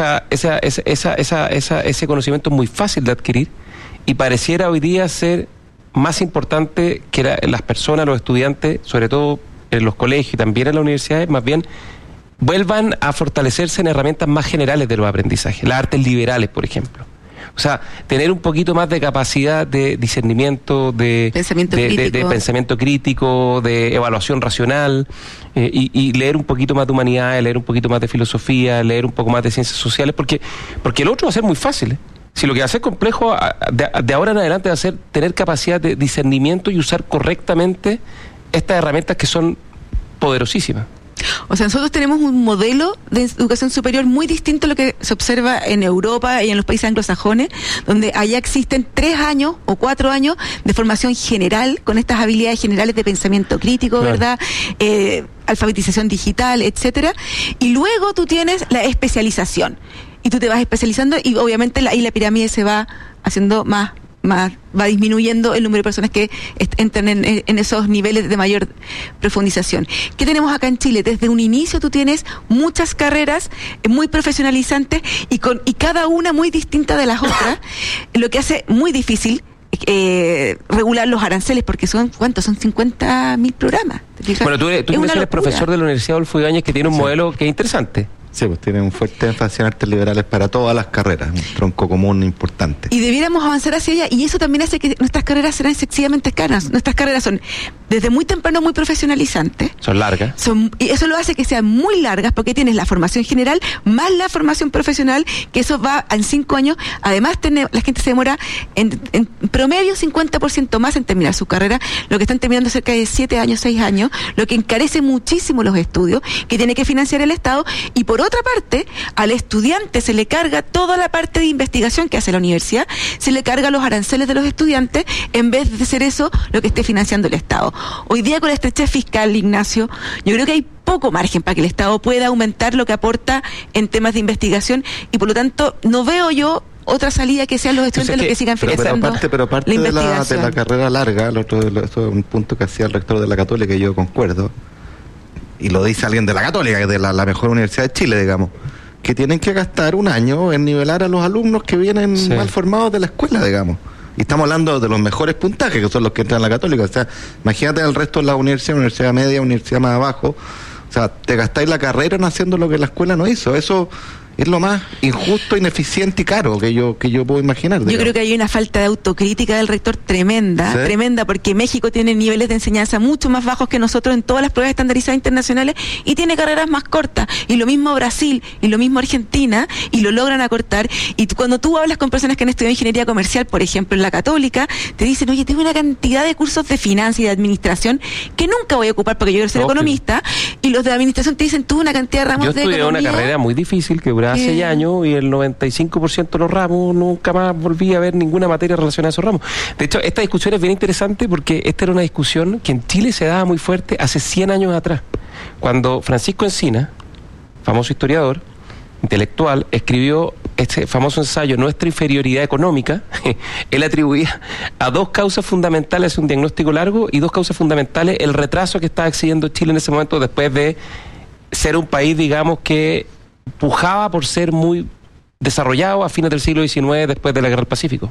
ese conocimiento es muy fácil de adquirir y pareciera hoy día ser más importante que las personas, los estudiantes, sobre todo en los colegios y también en las universidades, más bien vuelvan a fortalecerse en herramientas más generales de los aprendizajes, las artes liberales, por ejemplo. O sea, tener un poquito más de capacidad de discernimiento, de pensamiento crítico, de evaluación racional, y leer un poquito más de humanidades, leer un poquito más de filosofía, leer un poco más de ciencias sociales, porque el otro va a ser muy fácil, ¿eh? Si lo que va a ser complejo de ahora en adelante va a ser tener capacidad de discernimiento y usar correctamente estas herramientas que son poderosísimas. O sea, nosotros tenemos un modelo de educación superior muy distinto a lo que se observa en Europa y en los países anglosajones, donde allá existen 3 años o 4 años de formación general, con estas habilidades generales de pensamiento crítico, claro, ¿verdad? Alfabetización digital, etcétera. Y luego tú tienes la especialización. Y tú te vas especializando y obviamente ahí la pirámide se va haciendo va disminuyendo el número de personas que entran en esos niveles de mayor profundización. ¿Qué tenemos acá en Chile? Desde un inicio tú tienes muchas carreras muy profesionalizantes y cada una muy distinta de las otras, lo que hace muy difícil regular los aranceles, porque ¿cuántos? Son 50.000 programas. Bueno, tú eres profesor de la Universidad Adolfo Ibáñez, que tiene un modelo que es interesante. Sí, pues tiene un fuerte énfasis en artes liberales para todas las carreras, un tronco común importante. Y debiéramos avanzar hacia allá, y eso también hace que nuestras carreras sean excesivamente caras. Nuestras carreras son desde muy temprano muy profesionalizantes. Son largas. Y eso lo hace que sean muy largas, porque tienes la formación general más la formación profesional, que eso va en 5 años. Además, la gente se demora en promedio 50% más en terminar su carrera, lo que están terminando cerca de 7 años, 6 años, lo que encarece muchísimo los estudios, que tiene que financiar el Estado, y por otra parte, al estudiante se le carga toda la parte de investigación que hace la universidad, se le carga los aranceles de los estudiantes, en vez de ser eso lo que esté financiando el Estado. Hoy día, con la estrechez fiscal, Ignacio, yo creo que hay poco margen para que el Estado pueda aumentar lo que aporta en temas de investigación, y por lo tanto no veo yo otra salida que sean los estudiantes los que sigan financiando pero parte de la carrera larga, esto es un punto que hacía el rector de la Católica, y yo concuerdo, y lo dice alguien de la Católica, de la mejor universidad de Chile, digamos, que tienen que gastar un año en nivelar a los alumnos que vienen mal formados de la escuela, digamos. Y estamos hablando de los mejores puntajes, que son los que entran a la Católica. O sea, imagínate el resto de la universidad media, universidad más abajo. O sea, te gastáis la carrera en haciendo lo que la escuela no hizo. Eso es lo más injusto, ineficiente y caro que yo puedo imaginar. Yo creo que hay una falta de autocrítica del rector tremenda, ¿sí? Tremenda, porque México tiene niveles de enseñanza mucho más bajos que nosotros en todas las pruebas estandarizadas internacionales, y tiene carreras más cortas, y lo mismo Brasil, y lo mismo Argentina, y lo logran acortar. Y cuando tú hablas con personas que han estudiado ingeniería comercial, por ejemplo, en la Católica, te dicen, oye, tengo una cantidad de cursos de finanzas y de administración que nunca voy a ocupar porque yo quiero ser economista, y los de administración te dicen, tuve una cantidad de ramos de economía. Yo estudié una carrera muy difícil que duraba 6 años, y el 95% de los ramos nunca más volví a ver ninguna materia relacionada a esos ramos. De hecho, esta discusión es bien interesante porque esta era una discusión que en Chile se daba muy fuerte hace 100 años atrás, cuando Francisco Encina, famoso historiador, intelectual, escribió este famoso ensayo Nuestra inferioridad económica. Él atribuía a 2 causas fundamentales un diagnóstico largo, y 2 causas fundamentales el retraso que estaba exhibiendo Chile en ese momento, después de ser un país, digamos, que pujaba por ser muy desarrollado a fines del siglo XIX, después de la Guerra del Pacífico.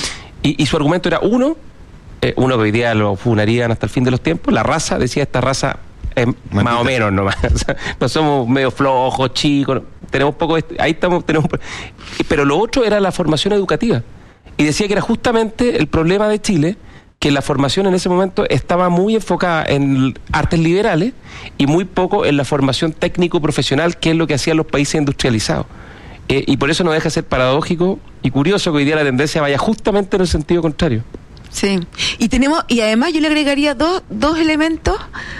Y su argumento era uno que hoy día lo funarían hasta el fin de los tiempos: la raza, decía, esta raza más o menos nomás. O sea, no somos medio flojos, chicos, tenemos poco, ahí estamos, pero lo otro era la formación educativa. Y decía que era justamente el problema de Chile, que la formación en ese momento estaba muy enfocada en artes liberales y muy poco en la formación técnico-profesional, que es lo que hacían los países industrializados. Y por eso no deja de ser paradójico y curioso que hoy día la tendencia vaya justamente en el sentido contrario. Sí, y además yo le agregaría dos elementos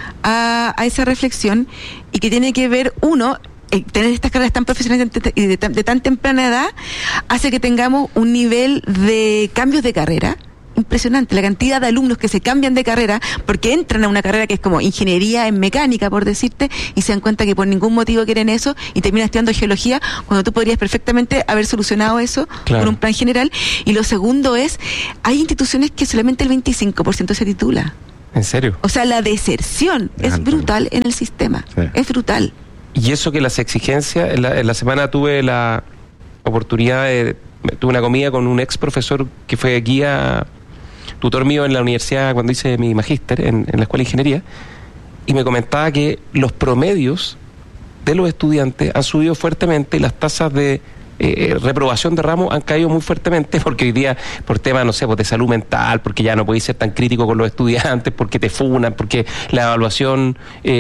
a esa reflexión, y que tiene que ver, uno, tener estas carreras tan profesionales y de tan temprana edad hace que tengamos un nivel de cambios de carrera impresionante. La cantidad de alumnos que se cambian de carrera porque entran a una carrera que es como ingeniería en mecánica, por decirte, y se dan cuenta que por ningún motivo quieren eso y terminan estudiando geología cuando tú podrías perfectamente haber solucionado eso con un plan general. Y lo segundo es, hay instituciones que solamente el 25% se titula. ¿En serio? O sea, la deserción es brutal en el sistema. Sí. Es brutal. Y eso que las exigencias, en la semana tuve la oportunidad tuve una comida con un ex profesor que fue guía, tutor mío en la universidad cuando hice mi magíster en la escuela de ingeniería, y me comentaba que los promedios de los estudiantes han subido fuertemente y las tasas de reprobación de ramos han caído muy fuertemente, porque hoy día por temas, no sé, pues de salud mental, porque ya no podéis ser tan crítico con los estudiantes, porque te funan, porque la evaluación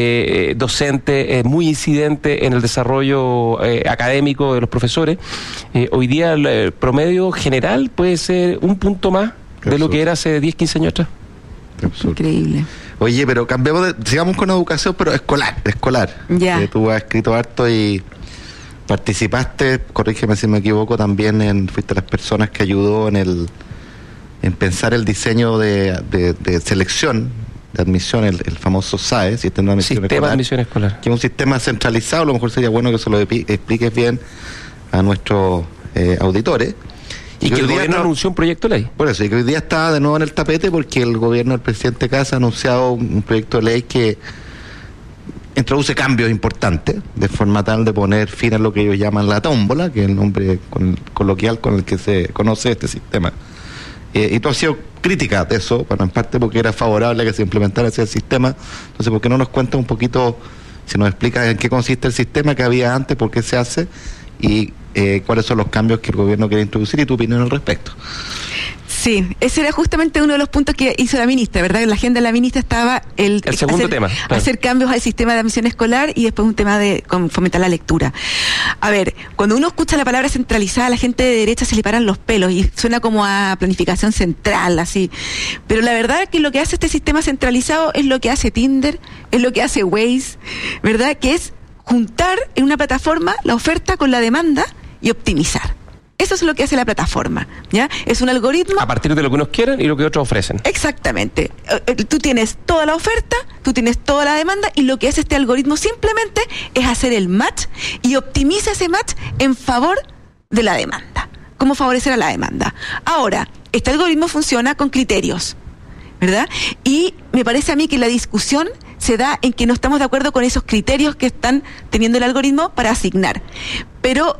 docente es muy incidente en el desarrollo académico de los profesores. Hoy día el promedio general puede ser un punto más de lo que era hace 10, 15 años atrás. Increíble. Oye, pero sigamos con educación, pero escolar. Ya. Tú has escrito harto y participaste, corrígeme si me equivoco, también fuiste las personas que ayudó en pensar el diseño de selección, de admisión, el famoso SAE, Sistema de Admisión Escolar, que es un sistema centralizado. A lo mejor sería bueno que se lo expliques bien a nuestros auditores. Y que el gobierno anunció un proyecto de ley. Por eso, y que hoy día está de nuevo en el tapete porque el gobierno del presidente Kast ha anunciado un proyecto de ley que introduce cambios importantes, de forma tal de poner fin a lo que ellos llaman la tómbola, que es el nombre coloquial con el que se conoce este sistema. Y tú has sido crítica de eso, bueno, en parte porque era favorable a que se implementara ese sistema. Entonces, ¿por qué no nos cuentas un poquito, si nos explicas en qué consiste el sistema que había antes, por qué se hace y cuáles son los cambios que el gobierno quiere introducir y tu opinión al respecto? Sí, ese era justamente uno de los puntos que hizo la ministra, ¿verdad? En la agenda de la ministra estaba el segundo tema, claro, hacer cambios al sistema de admisión escolar, y después un tema de fomentar la lectura. A ver, cuando uno escucha la palabra centralizada, a la gente de derecha se le paran los pelos y suena como a planificación central, así. Pero la verdad es que lo que hace este sistema centralizado es lo que hace Tinder, es lo que hace Waze, ¿verdad? Que es juntar en una plataforma la oferta con la demanda y optimizar. Eso es lo que hace la plataforma, ¿ya? Es un algoritmo a partir de lo que unos quieren y lo que otros ofrecen. Exactamente. Tú tienes toda la oferta, tú tienes toda la demanda, y lo que hace este algoritmo simplemente es hacer el match y optimiza ese match en favor de la demanda. ¿Cómo favorecer a la demanda? Ahora, este algoritmo funciona con criterios, ¿verdad? Y me parece a mí que la discusión se da en que no estamos de acuerdo con esos criterios que están teniendo el algoritmo para asignar. Pero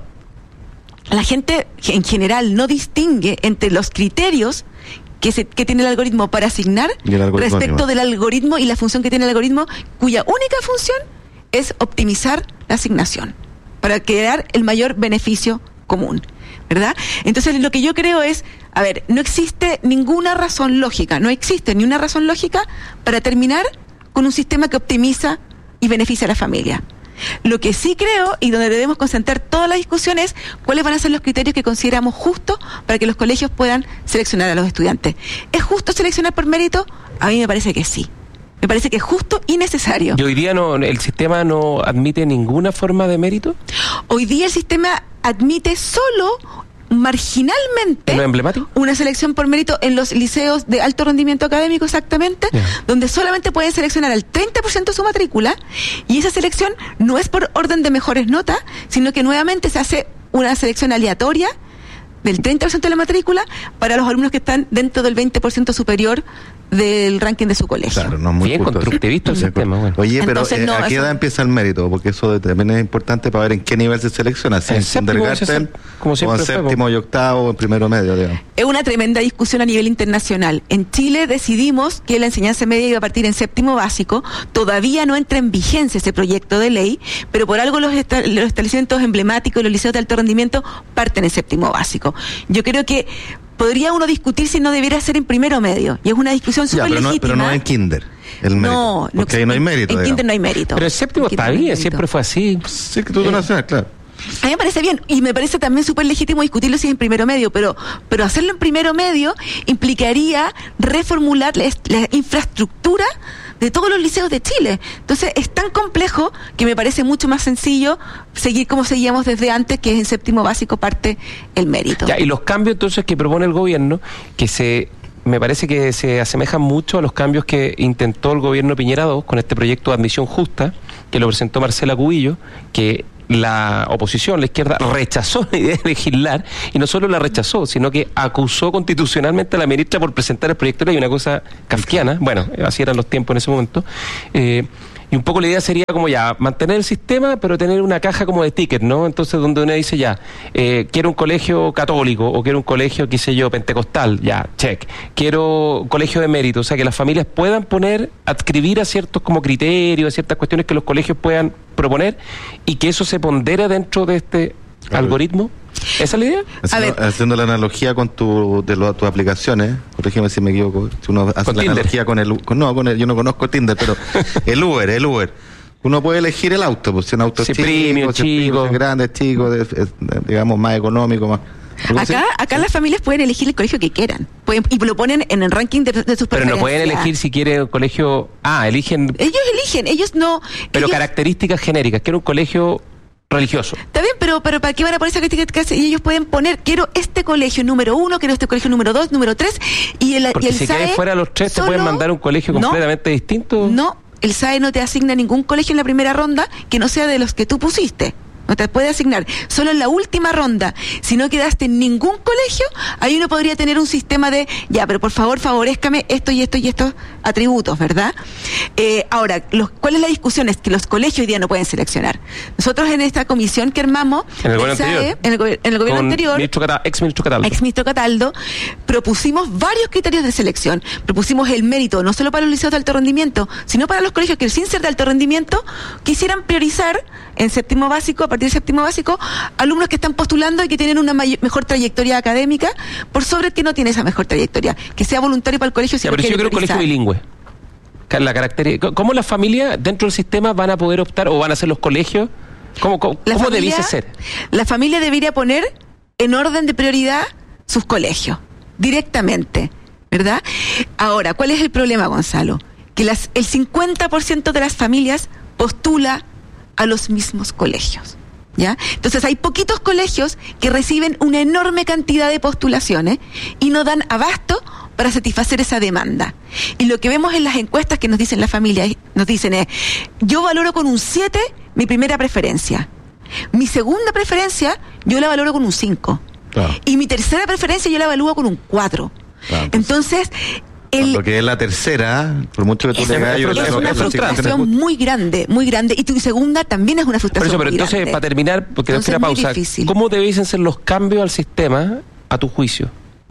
la gente en general no distingue entre los criterios que tiene el algoritmo para asignar respecto del algoritmo y la función que tiene el algoritmo, cuya única función es optimizar la asignación para crear el mayor beneficio común, ¿verdad? Entonces, lo que yo creo es, a ver, no existe ninguna razón lógica, no existe ni una razón lógica para terminar con un sistema que optimiza y beneficia a la familia. Lo que sí creo, y donde debemos concentrar toda la discusión, es cuáles van a ser los criterios que consideramos justos para que los colegios puedan seleccionar a los estudiantes. ¿Es justo seleccionar por mérito? A mí me parece que sí. Me parece que es justo y necesario. ¿Y hoy día el sistema no admite ninguna forma de mérito? Hoy día el sistema admite solo marginalmente una selección por mérito en los liceos de alto rendimiento académico, exactamente, donde solamente pueden seleccionar al 30% de su matrícula, y esa selección no es por orden de mejores notas, sino que nuevamente se hace una selección aleatoria del 30% de la matrícula para los alumnos que están dentro del 20% superior del ranking de su colegio. Claro, no es muy bien justo. constructivista el sistema. Bueno. Oye, pero Entonces, no, ¿a qué eso- edad empieza el mérito? Porque eso también es importante para ver en qué nivel se selecciona. Si En en séptimo, kindergarten, como o siempre en fue, séptimo y octavo, o en primero medio, digamos. Es una tremenda discusión a nivel internacional. En Chile decidimos que la enseñanza media iba a partir en séptimo básico. Todavía no entra en vigencia ese proyecto de ley, pero por algo los establecimientos emblemáticos y los liceos de alto rendimiento parten en séptimo básico. Yo creo que podría uno discutir si no debiera ser en primero medio. Y es una discusión súper pero legítima. no en kinder. El mérito. No, Porque ahí no hay mérito. En digamos. kinder no hay mérito. Pero el séptimo está bien, siempre fue así. Sí, que tú nacional, claro. A mí me parece bien y me parece también súper legítimo discutirlo si es en primero medio, pero hacerlo en primero medio implicaría reformular la infraestructura de todos los liceos de Chile. Entonces es tan complejo que me parece mucho más sencillo seguir como seguíamos desde antes, que es en séptimo básico parte el mérito. Ya, y los cambios entonces que propone el gobierno, me parece que se asemejan mucho a los cambios que intentó el gobierno Piñera II con este proyecto de admisión justa, que lo presentó Marcela Cubillo, que la oposición, la izquierda, rechazó la idea de legislar, y no solo la rechazó, sino que acusó constitucionalmente a la ministra por presentar el proyecto de ley, una cosa kafkiana. Bueno, así eran los tiempos en ese momento. Y un poco la idea sería como ya, mantener el sistema, pero tener una caja como de ticket, ¿no? Entonces, donde uno dice ya, quiero un colegio católico, o quiero un colegio, qué sé yo, pentecostal, ya, check. Quiero colegio de mérito, o sea, que las familias puedan adscribir a ciertos como criterios, a ciertas cuestiones que los colegios puedan proponer, y que eso se pondera dentro de este algoritmo. ¿Esa es la idea? Haciendo la analogía con tus aplicaciones, corrígeme si me equivoco, si uno hace la analogía con yo no conozco Tinder, pero el Uber. Uno puede elegir el auto, pues si un auto chico, si es grande, chico, digamos más económico, más. Acá las familias pueden elegir el colegio que quieran, y lo ponen en el ranking de sus preferencias. Pero no pueden elegir si quieren un colegio. Eligen. Ellos no. Pero características genéricas, quiero un colegio religioso. Está bien, pero ¿para qué van a poner esa característica? Y ellos pueden poner, quiero este colegio número 1, quiero este colegio número 2, número 3, porque si SAE quedas fuera de los 3 te pueden mandar un colegio completamente distinto. No, el SAE no te asigna ningún colegio en la primera ronda que no sea de los que tú pusiste. No te puede asignar. Solo en la última ronda, si no quedaste en ningún colegio, ahí uno podría tener un sistema de, ya, pero por favor, favorezcame esto y esto y estos atributos, ¿verdad? Ahora, ¿cuál es la discusión? Es que los colegios hoy día no pueden seleccionar. Nosotros en esta comisión que armamos, en el gobierno anterior, en el gobierno anterior, ex-ministro Cataldo, propusimos varios criterios de selección. Propusimos el mérito, no solo para los liceos de alto rendimiento, sino para los colegios que sin ser de alto rendimiento quisieran priorizar en séptimo básico, a partir del séptimo básico, alumnos que están postulando y que tienen una mejor trayectoria académica, por sobre el que no tiene esa mejor trayectoria, que sea voluntario para el colegio. Pero yo creo un colegio bilingüe. ¿Cómo las familias dentro del sistema van a poder optar o van a ser los colegios? ¿Cómo debiese ser? La familia debería poner en orden de prioridad sus colegios, directamente, ¿verdad? Ahora, ¿cuál es el problema, Gonzalo? Que el 50% de las familias postula a los mismos colegios, ¿ya? Entonces hay poquitos colegios que reciben una enorme cantidad de postulaciones y no dan abasto para satisfacer esa demanda. Y lo que vemos en las encuestas que nos dicen las familias, nos dicen es, yo valoro con un 7 mi primera preferencia. Mi segunda preferencia yo la valoro con un 5. Claro. Y mi tercera preferencia yo la evalúo con un 4. Claro, pues. Entonces, lo que es la tercera, por mucho que tú le hagas, es una frustración muy grande, y tu segunda también es una frustración pero muy entonces, grande. para terminar, porque tengo una pausa, ¿cómo debiesen ser los cambios al sistema, a tu juicio?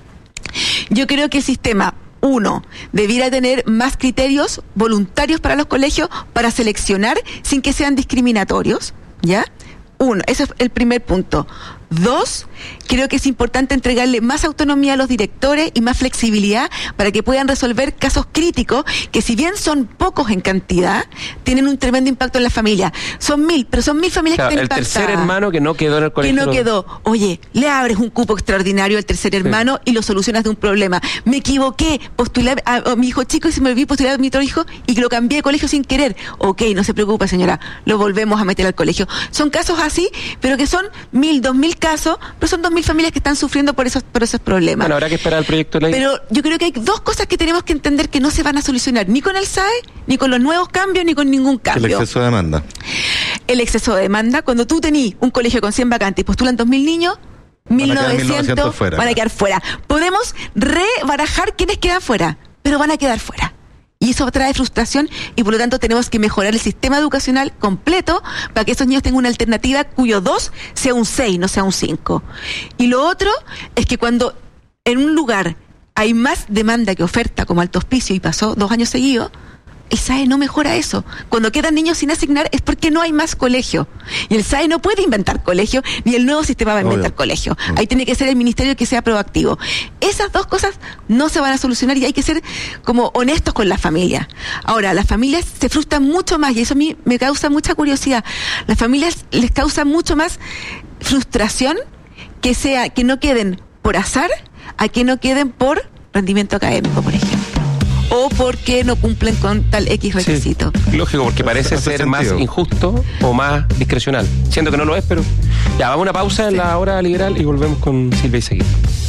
Yo creo que el sistema, debiera tener más criterios voluntarios para los colegios para seleccionar sin que sean discriminatorios, ¿ya? Ese es el primer punto. 2, creo que es importante entregarle más autonomía a los directores y más flexibilidad para que puedan resolver casos críticos que, si bien son pocos en cantidad, tienen un tremendo impacto en la familia. Son 1000, pero son 1000 familias que están impactadas. El tercer hermano que no quedó en el colegio. Que no quedó. Oye, le abres un cupo extraordinario al tercer hermano y lo solucionas de un problema. Me equivoqué, postulé a mi hijo chico y se me olvidó postular a mi otro hijo y lo cambié de colegio sin querer. Ok, no se preocupe, señora, lo volvemos a meter al colegio. Son casos así, pero que son 1000, 2000 casos, pero son 2000 familias que están sufriendo por esos problemas. Bueno, habrá que esperar el proyecto de ley. Pero yo creo que hay dos cosas que tenemos que entender que no se van a solucionar ni con el SAE, ni con los nuevos cambios, ni con ningún cambio. El exceso de demanda. El exceso de demanda. Cuando tú tenís un colegio con 100 vacantes y postulan 2000 niños, 1900 van a quedar fuera. Podemos rebarajar quiénes quedan fuera. pero van a quedar fuera. Y eso trae frustración y por lo tanto tenemos que mejorar el sistema educacional completo para que esos niños tengan una alternativa cuyo 2 sea un 6, no sea un 5. Y lo otro es que cuando en un lugar hay más demanda que oferta, como Alto Hospicio, y pasó 2 años seguidos, el SAE no mejora eso. Cuando quedan niños sin asignar es porque no hay más colegio. Y el SAE no puede inventar colegio, ni el nuevo sistema va a inventar colegio. Ahí tiene que ser el ministerio que sea proactivo. Esas 2 cosas no se van a solucionar y hay que ser como honestos con las familias. Ahora, las familias se frustran mucho más y eso a mí me causa mucha curiosidad. Las familias les causa mucho más frustración que no queden por azar a que no queden por rendimiento académico, por ejemplo. O porque no cumplen con tal X requisito. Sí, lógico, porque parece ser más injusto o más discrecional. Siendo que no lo es, pero... Ya, vamos a una pausa en la hora liberal y volvemos con Silvia Izaguirre.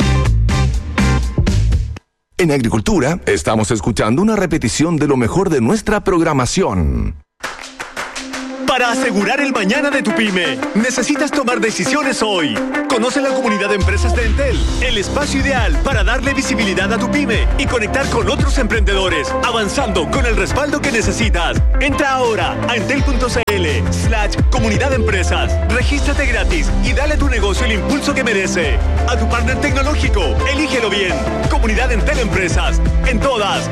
En Agricultura estamos escuchando una repetición de lo mejor de nuestra programación. Para asegurar el mañana de tu pyme, necesitas tomar decisiones hoy. Conoce la comunidad de empresas de Entel, el espacio ideal para darle visibilidad a tu pyme y conectar con otros emprendedores, avanzando con el respaldo que necesitas. Entra ahora a entel.cl/comunidad de empresas, regístrate gratis y dale a tu negocio el impulso que merece. A tu partner tecnológico, elígelo bien. Comunidad Entel Empresas, en todas.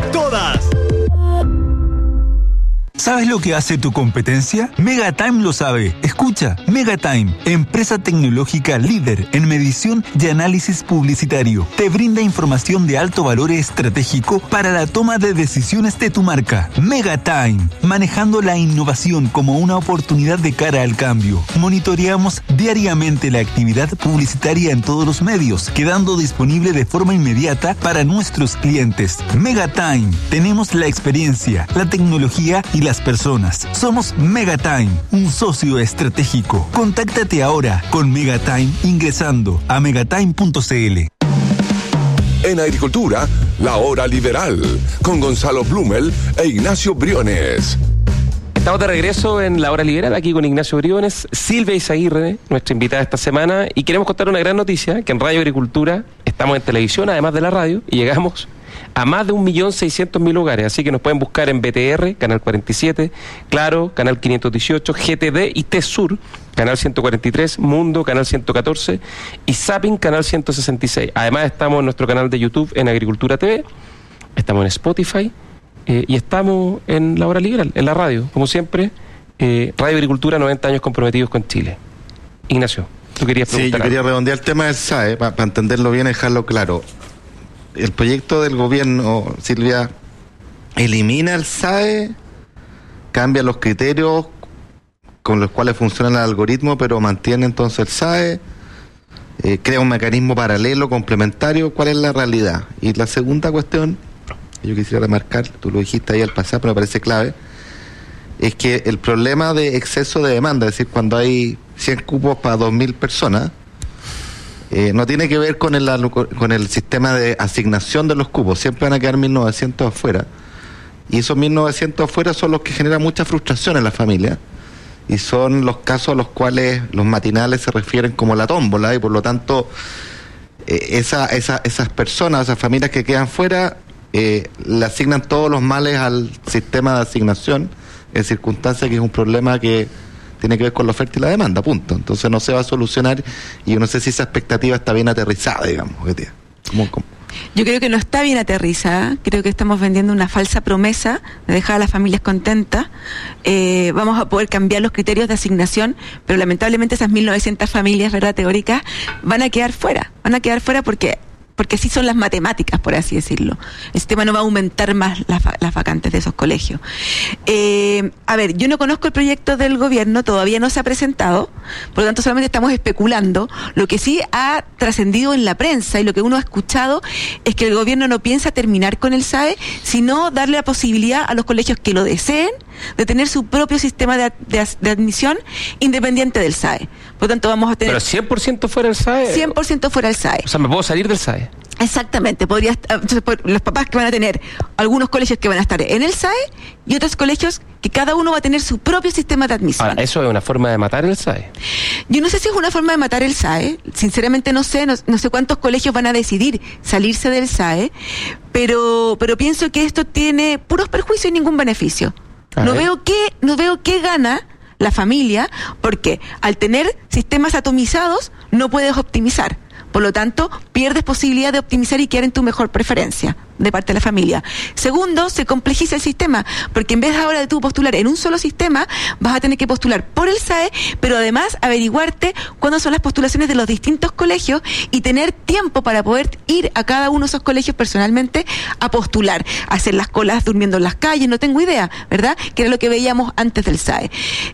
¿Sabes lo que hace tu competencia? Megatime lo sabe. Escucha, Megatime, empresa tecnológica líder en medición y análisis publicitario. Te brinda información de alto valor estratégico para la toma de decisiones de tu marca. Megatime, manejando la innovación como una oportunidad de cara al cambio. Monitoreamos diariamente la actividad publicitaria en todos los medios, quedando disponible de forma inmediata para nuestros clientes. Megatime, tenemos la experiencia, la tecnología y las personas. Somos Megatime, un socio estratégico. Contáctate ahora con Megatime ingresando a megatime.cl. En Agricultura, la hora liberal, con Gonzalo Blumel e Ignacio Briones. Estamos de regreso en la hora liberal, aquí con Ignacio Briones, Silvia Izaguirre, nuestra invitada esta semana, y queremos contar una gran noticia, que en Radio Agricultura estamos en televisión, además de la radio, y llegamos a más de 1.600.000 hogares, así que nos pueden buscar en BTR, Canal 47, Claro, Canal 518, GTD y TESUR, Canal 143, Mundo, Canal 114 y Zapping, Canal 166. Además estamos en nuestro canal de YouTube en Agricultura TV, estamos en Spotify y estamos en la hora liberal, en la radio, como siempre, Radio Agricultura, 90 años comprometidos con Chile. Ignacio, tú querías preguntar. Sí, yo quería redondear el tema del SAE, para entenderlo bien y dejarlo claro. El proyecto del gobierno, Silvia, elimina el SAE, cambia los criterios con los cuales funciona el algoritmo, pero mantiene entonces el SAE, crea un mecanismo paralelo, complementario. ¿Cuál es la realidad? Y la segunda cuestión, que yo quisiera remarcar, tú lo dijiste ahí al pasar, pero me parece clave, es que el problema de exceso de demanda, es decir, cuando hay 100 cupos para 2.000 personas, no tiene que ver con el sistema de asignación de los cupos. Siempre van a quedar 1.900 afuera. Y esos 1.900 afuera son los que generan mucha frustración en la familia. Y son los casos a los cuales los matinales se refieren como la tómbola. Y por lo tanto, esas personas, esas familias que quedan fuera, le asignan todos los males al sistema de asignación, en circunstancias que es un problema que tiene que ver con la oferta y la demanda, punto. Entonces no se va a solucionar y yo no sé si esa expectativa está bien aterrizada, digamos. ¿Cómo? Yo creo que no está bien aterrizada. Creo que estamos vendiendo una falsa promesa de dejar a las familias contentas. Vamos a poder cambiar los criterios de asignación, pero lamentablemente esas 1.900 familias, ¿verdad?, teóricas, van a quedar fuera. Van a quedar fuera porque así son las matemáticas, por así decirlo. El sistema no va a aumentar más las vacantes de esos colegios. A ver, yo no conozco el proyecto del gobierno, todavía no se ha presentado, por lo tanto solamente estamos especulando. Lo que sí ha trascendido en la prensa y lo que uno ha escuchado es que el gobierno no piensa terminar con el SAE, sino darle la posibilidad a los colegios que lo deseen de tener su propio sistema de admisión independiente del SAE. Por lo tanto, vamos a tener... ¿Pero 100% fuera del SAE? 100% fuera del SAE. O sea, ¿me puedo salir del SAE? Exactamente, los papás que van a tener algunos colegios que van a estar en el SAE y otros colegios que cada uno va a tener su propio sistema de admisión. Ahora, ¿eso es una forma de matar el SAE? Yo no sé si es una forma de matar el SAE, sinceramente no sé cuántos colegios van a decidir salirse del SAE, pero pienso que esto tiene puros perjuicios y ningún beneficio. No veo qué gana la familia, porque al tener sistemas atomizados no puedes optimizar. Por lo tanto, pierdes posibilidad de optimizar y quedar en tu mejor preferencia de parte de la familia. Segundo, se complejiza el sistema, porque en vez ahora de tú postular en un solo sistema, vas a tener que postular por el SAE, pero además averiguarte cuándo son las postulaciones de los distintos colegios y tener tiempo para poder ir a cada uno de esos colegios personalmente a postular, a hacer las colas durmiendo en las calles, no tengo idea, ¿verdad? Que era lo que veíamos antes del SAE.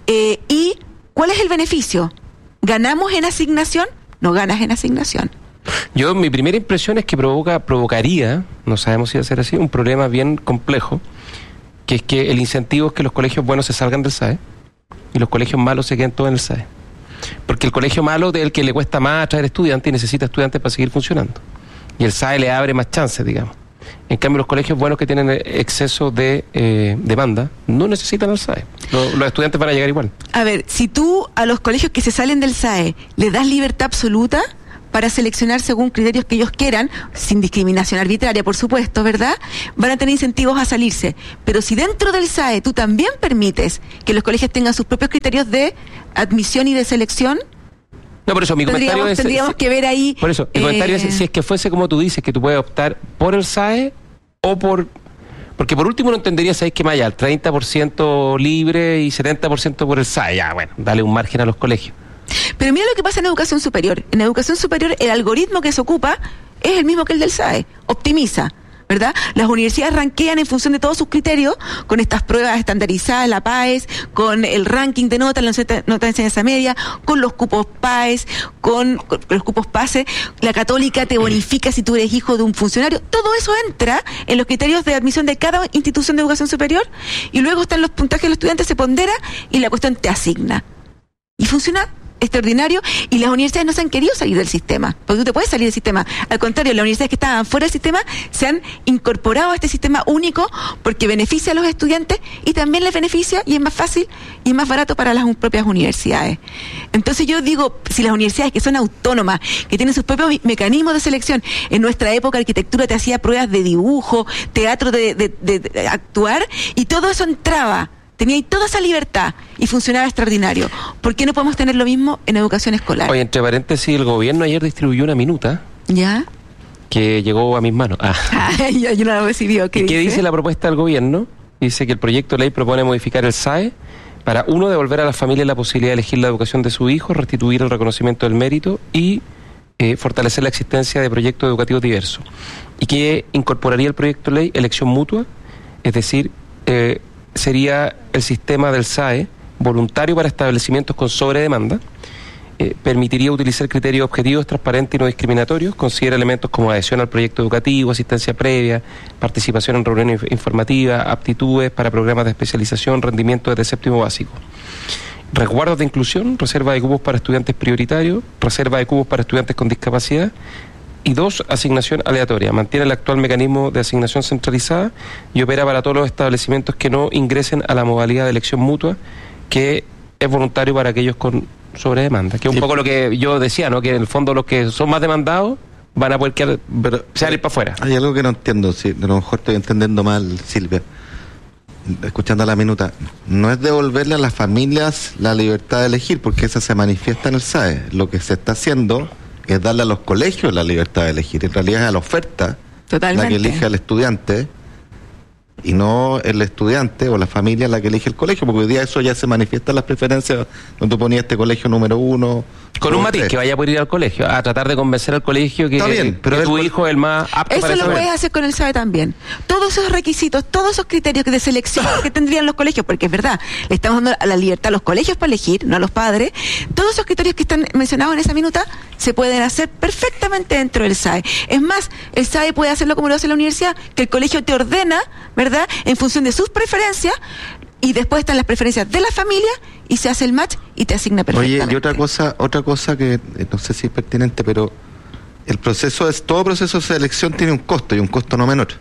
¿Y cuál es el beneficio? ¿Ganamos en asignación? No ganas en asignación. Mi primera impresión es que provocaría, no sabemos si va a ser así, un problema bien complejo, que es que el incentivo es que los colegios buenos se salgan del SAE y los colegios malos se queden todos en el SAE. Porque el colegio malo es el que le cuesta más atraer estudiantes y necesita estudiantes para seguir funcionando. Y el SAE le abre más chances, digamos. En cambio, los colegios buenos que tienen exceso de demanda no necesitan el SAE. Los estudiantes van a llegar igual. A ver, si tú a los colegios que se salen del SAE le das libertad absoluta para seleccionar según criterios que ellos quieran, sin discriminación arbitraria, por supuesto, ¿verdad? Van a tener incentivos a salirse. Pero si dentro del SAE tú también permites que los colegios tengan sus propios criterios de admisión y de selección, no, por eso mi comentario es... Tendríamos que ver ahí... Por eso, mi comentario es si es que fuese como tú dices, que tú puedes optar por el SAE o por... Porque por último no entendería, ¿sabéis que más allá? El 30% libre y 70% por el SAE. Ya, bueno, dale un margen a los colegios. Pero mira lo que pasa en educación superior. En educación superior el algoritmo que se ocupa es el mismo que el del SAE. Optimiza, ¿verdad? Las universidades rankean en función de todos sus criterios, con estas pruebas estandarizadas, la PAES, con el ranking de notas, la nota de enseñanza media, con los cupos PAES, con los cupos PASE. La Católica te bonifica si tú eres hijo de un funcionario. Todo eso entra en los criterios de admisión de cada institución de educación superior y luego están los puntajes de los estudiantes, se pondera y la cuestión te asigna. Y funciona extraordinario, y las universidades no se han querido salir del sistema, porque tú te puedes salir del sistema. Al contrario, las universidades que estaban fuera del sistema se han incorporado a este sistema único porque beneficia a los estudiantes y también les beneficia y es más fácil y es más barato para las propias universidades. Entonces yo digo, si las universidades que son autónomas, que tienen sus propios mecanismos de selección, en nuestra época arquitectura te hacía pruebas de dibujo, teatro de actuar, y todo eso entraba. Tenía toda esa libertad y funcionaba extraordinario. ¿Por qué no podemos tener lo mismo en educación escolar? Oye, entre paréntesis, el gobierno ayer distribuyó una minuta. ¿Ya? Que llegó a mis manos. Yo no la recibió. ¿Qué dice la propuesta del gobierno? Dice que el proyecto de ley propone modificar el SAE para, uno, devolver a las familias la posibilidad de elegir la educación de su hijo, restituir el reconocimiento del mérito y fortalecer la existencia de proyectos educativos diversos. Y que incorporaría el proyecto de ley elección mutua, es decir, sería el sistema del SAE voluntario para establecimientos con sobredemanda, permitiría utilizar criterios objetivos, transparentes y no discriminatorios, considera elementos como adhesión al proyecto educativo, asistencia previa, participación en reuniones informativas, aptitudes para programas de especialización, rendimiento desde séptimo básico. Resguardos de inclusión, reserva de cupos para estudiantes prioritarios, reserva de cupos para estudiantes con discapacidad. Y 2, asignación aleatoria. Mantiene el actual mecanismo de asignación centralizada y opera para todos los establecimientos que no ingresen a la modalidad de elección mutua, que es voluntario para aquellos con sobredemanda. Que es un poco lo que yo decía, ¿no? Que en el fondo los que son más demandados van a poder salir para afuera. Hay algo que no entiendo, si a lo mejor estoy entendiendo mal, Silvia. Escuchando la minuta, no es devolverle a las familias la libertad de elegir, porque esa se manifiesta en el SAE. Lo que se está haciendo es darle a los colegios la libertad de elegir. En realidad es a la oferta la que elige al estudiante y no el estudiante o la familia la que elige el colegio, porque hoy día eso ya se manifiesta en las preferencias donde tú ponías este colegio número 1. Con un matiz, que vaya a poder ir al colegio, a tratar de convencer al colegio que, pero tu hijo es el más apto eso para eso. Eso lo puedes hacer con el SAE también. Todos esos requisitos, todos esos criterios de selección que tendrían los colegios, porque es verdad, le estamos dando la libertad a los colegios para elegir, no a los padres. Todos esos criterios que están mencionados en esa minuta se pueden hacer perfectamente dentro del SAE. Es más, el SAE puede hacerlo como lo hace la universidad, que el colegio te ordena, ¿verdad?, en función de sus preferencias, y después están las preferencias de la familia y se hace el match y te asigna perfectamente. Oye, y otra cosa que no sé si es pertinente, pero todo proceso de selección tiene un costo y un costo no menor.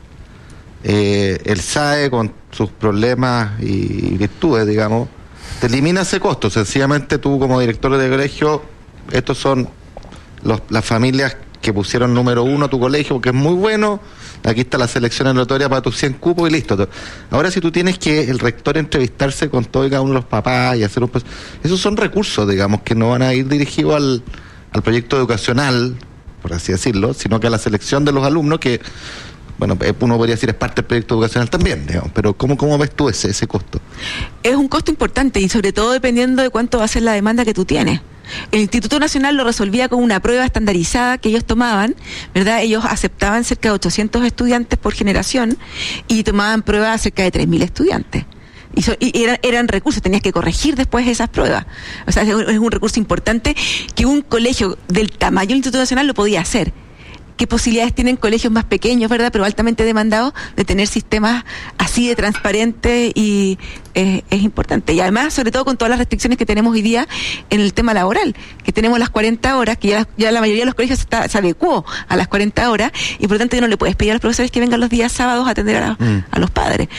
El SAE, con sus problemas y virtudes, digamos, te elimina ese costo. Sencillamente tú, como director de colegio, estos son las familias que pusieron número 1 a tu colegio, porque es muy bueno. Aquí está la selección aleatoria para tus 100 cupos y listo. Ahora, si tú tienes que el rector entrevistarse con todo y cada uno de los papás y hacer esos son recursos, digamos, que no van a ir dirigidos al proyecto educacional, por así decirlo, sino que a la selección de los alumnos, que, bueno, uno podría decir es parte del proyecto educacional también, digamos, pero ¿cómo ves tú ese costo? Es un costo importante y sobre todo dependiendo de cuánto va a ser la demanda que tú tienes. El Instituto Nacional lo resolvía con una prueba estandarizada que ellos tomaban, ¿verdad? Ellos aceptaban cerca de 800 estudiantes por generación y tomaban pruebas cerca de 3.000 estudiantes. Y eran recursos, tenías que corregir después esas pruebas. O sea, es un recurso importante que un colegio del tamaño del Instituto Nacional lo podía hacer. ¿Qué posibilidades tienen colegios más pequeños, verdad, pero altamente demandados, de tener sistemas así de transparentes? Y es importante. Y además, sobre todo con todas las restricciones que tenemos hoy día en el tema laboral, que tenemos las 40 horas, que ya la mayoría de los colegios se adecuó a las 40 horas, y por lo tanto ya no le puedes pedir a los profesores que vengan los días sábados a atender a los padres.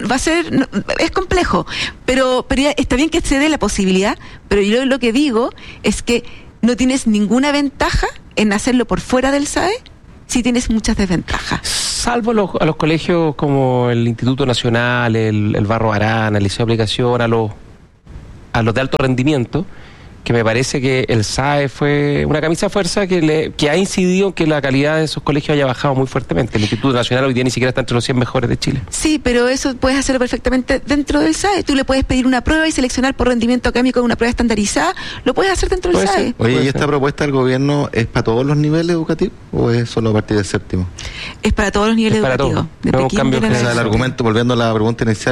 Es complejo, pero ya está bien que se dé la posibilidad, pero yo lo que digo es que no tienes ninguna ventaja en hacerlo por fuera del SAE, sí tienes muchas desventajas. Salvo a los colegios como el Instituto Nacional, el Barro Arana, el Liceo de Aplicación, a los de alto rendimiento, que me parece que el SAE fue una camisa de fuerza que ha incidido en que la calidad de esos colegios haya bajado muy fuertemente. El Instituto Nacional hoy día ni siquiera está entre los 100 mejores de Chile. Sí, pero eso puedes hacerlo perfectamente dentro del SAE. Tú le puedes pedir una prueba y seleccionar por rendimiento académico una prueba estandarizada. Lo puedes hacer dentro del SAE. Oye, ¿y esta propuesta del gobierno es para todos los niveles educativos o es solo a partir del séptimo? Es para todos los niveles educativos. El argumento, volviendo a la pregunta inicial,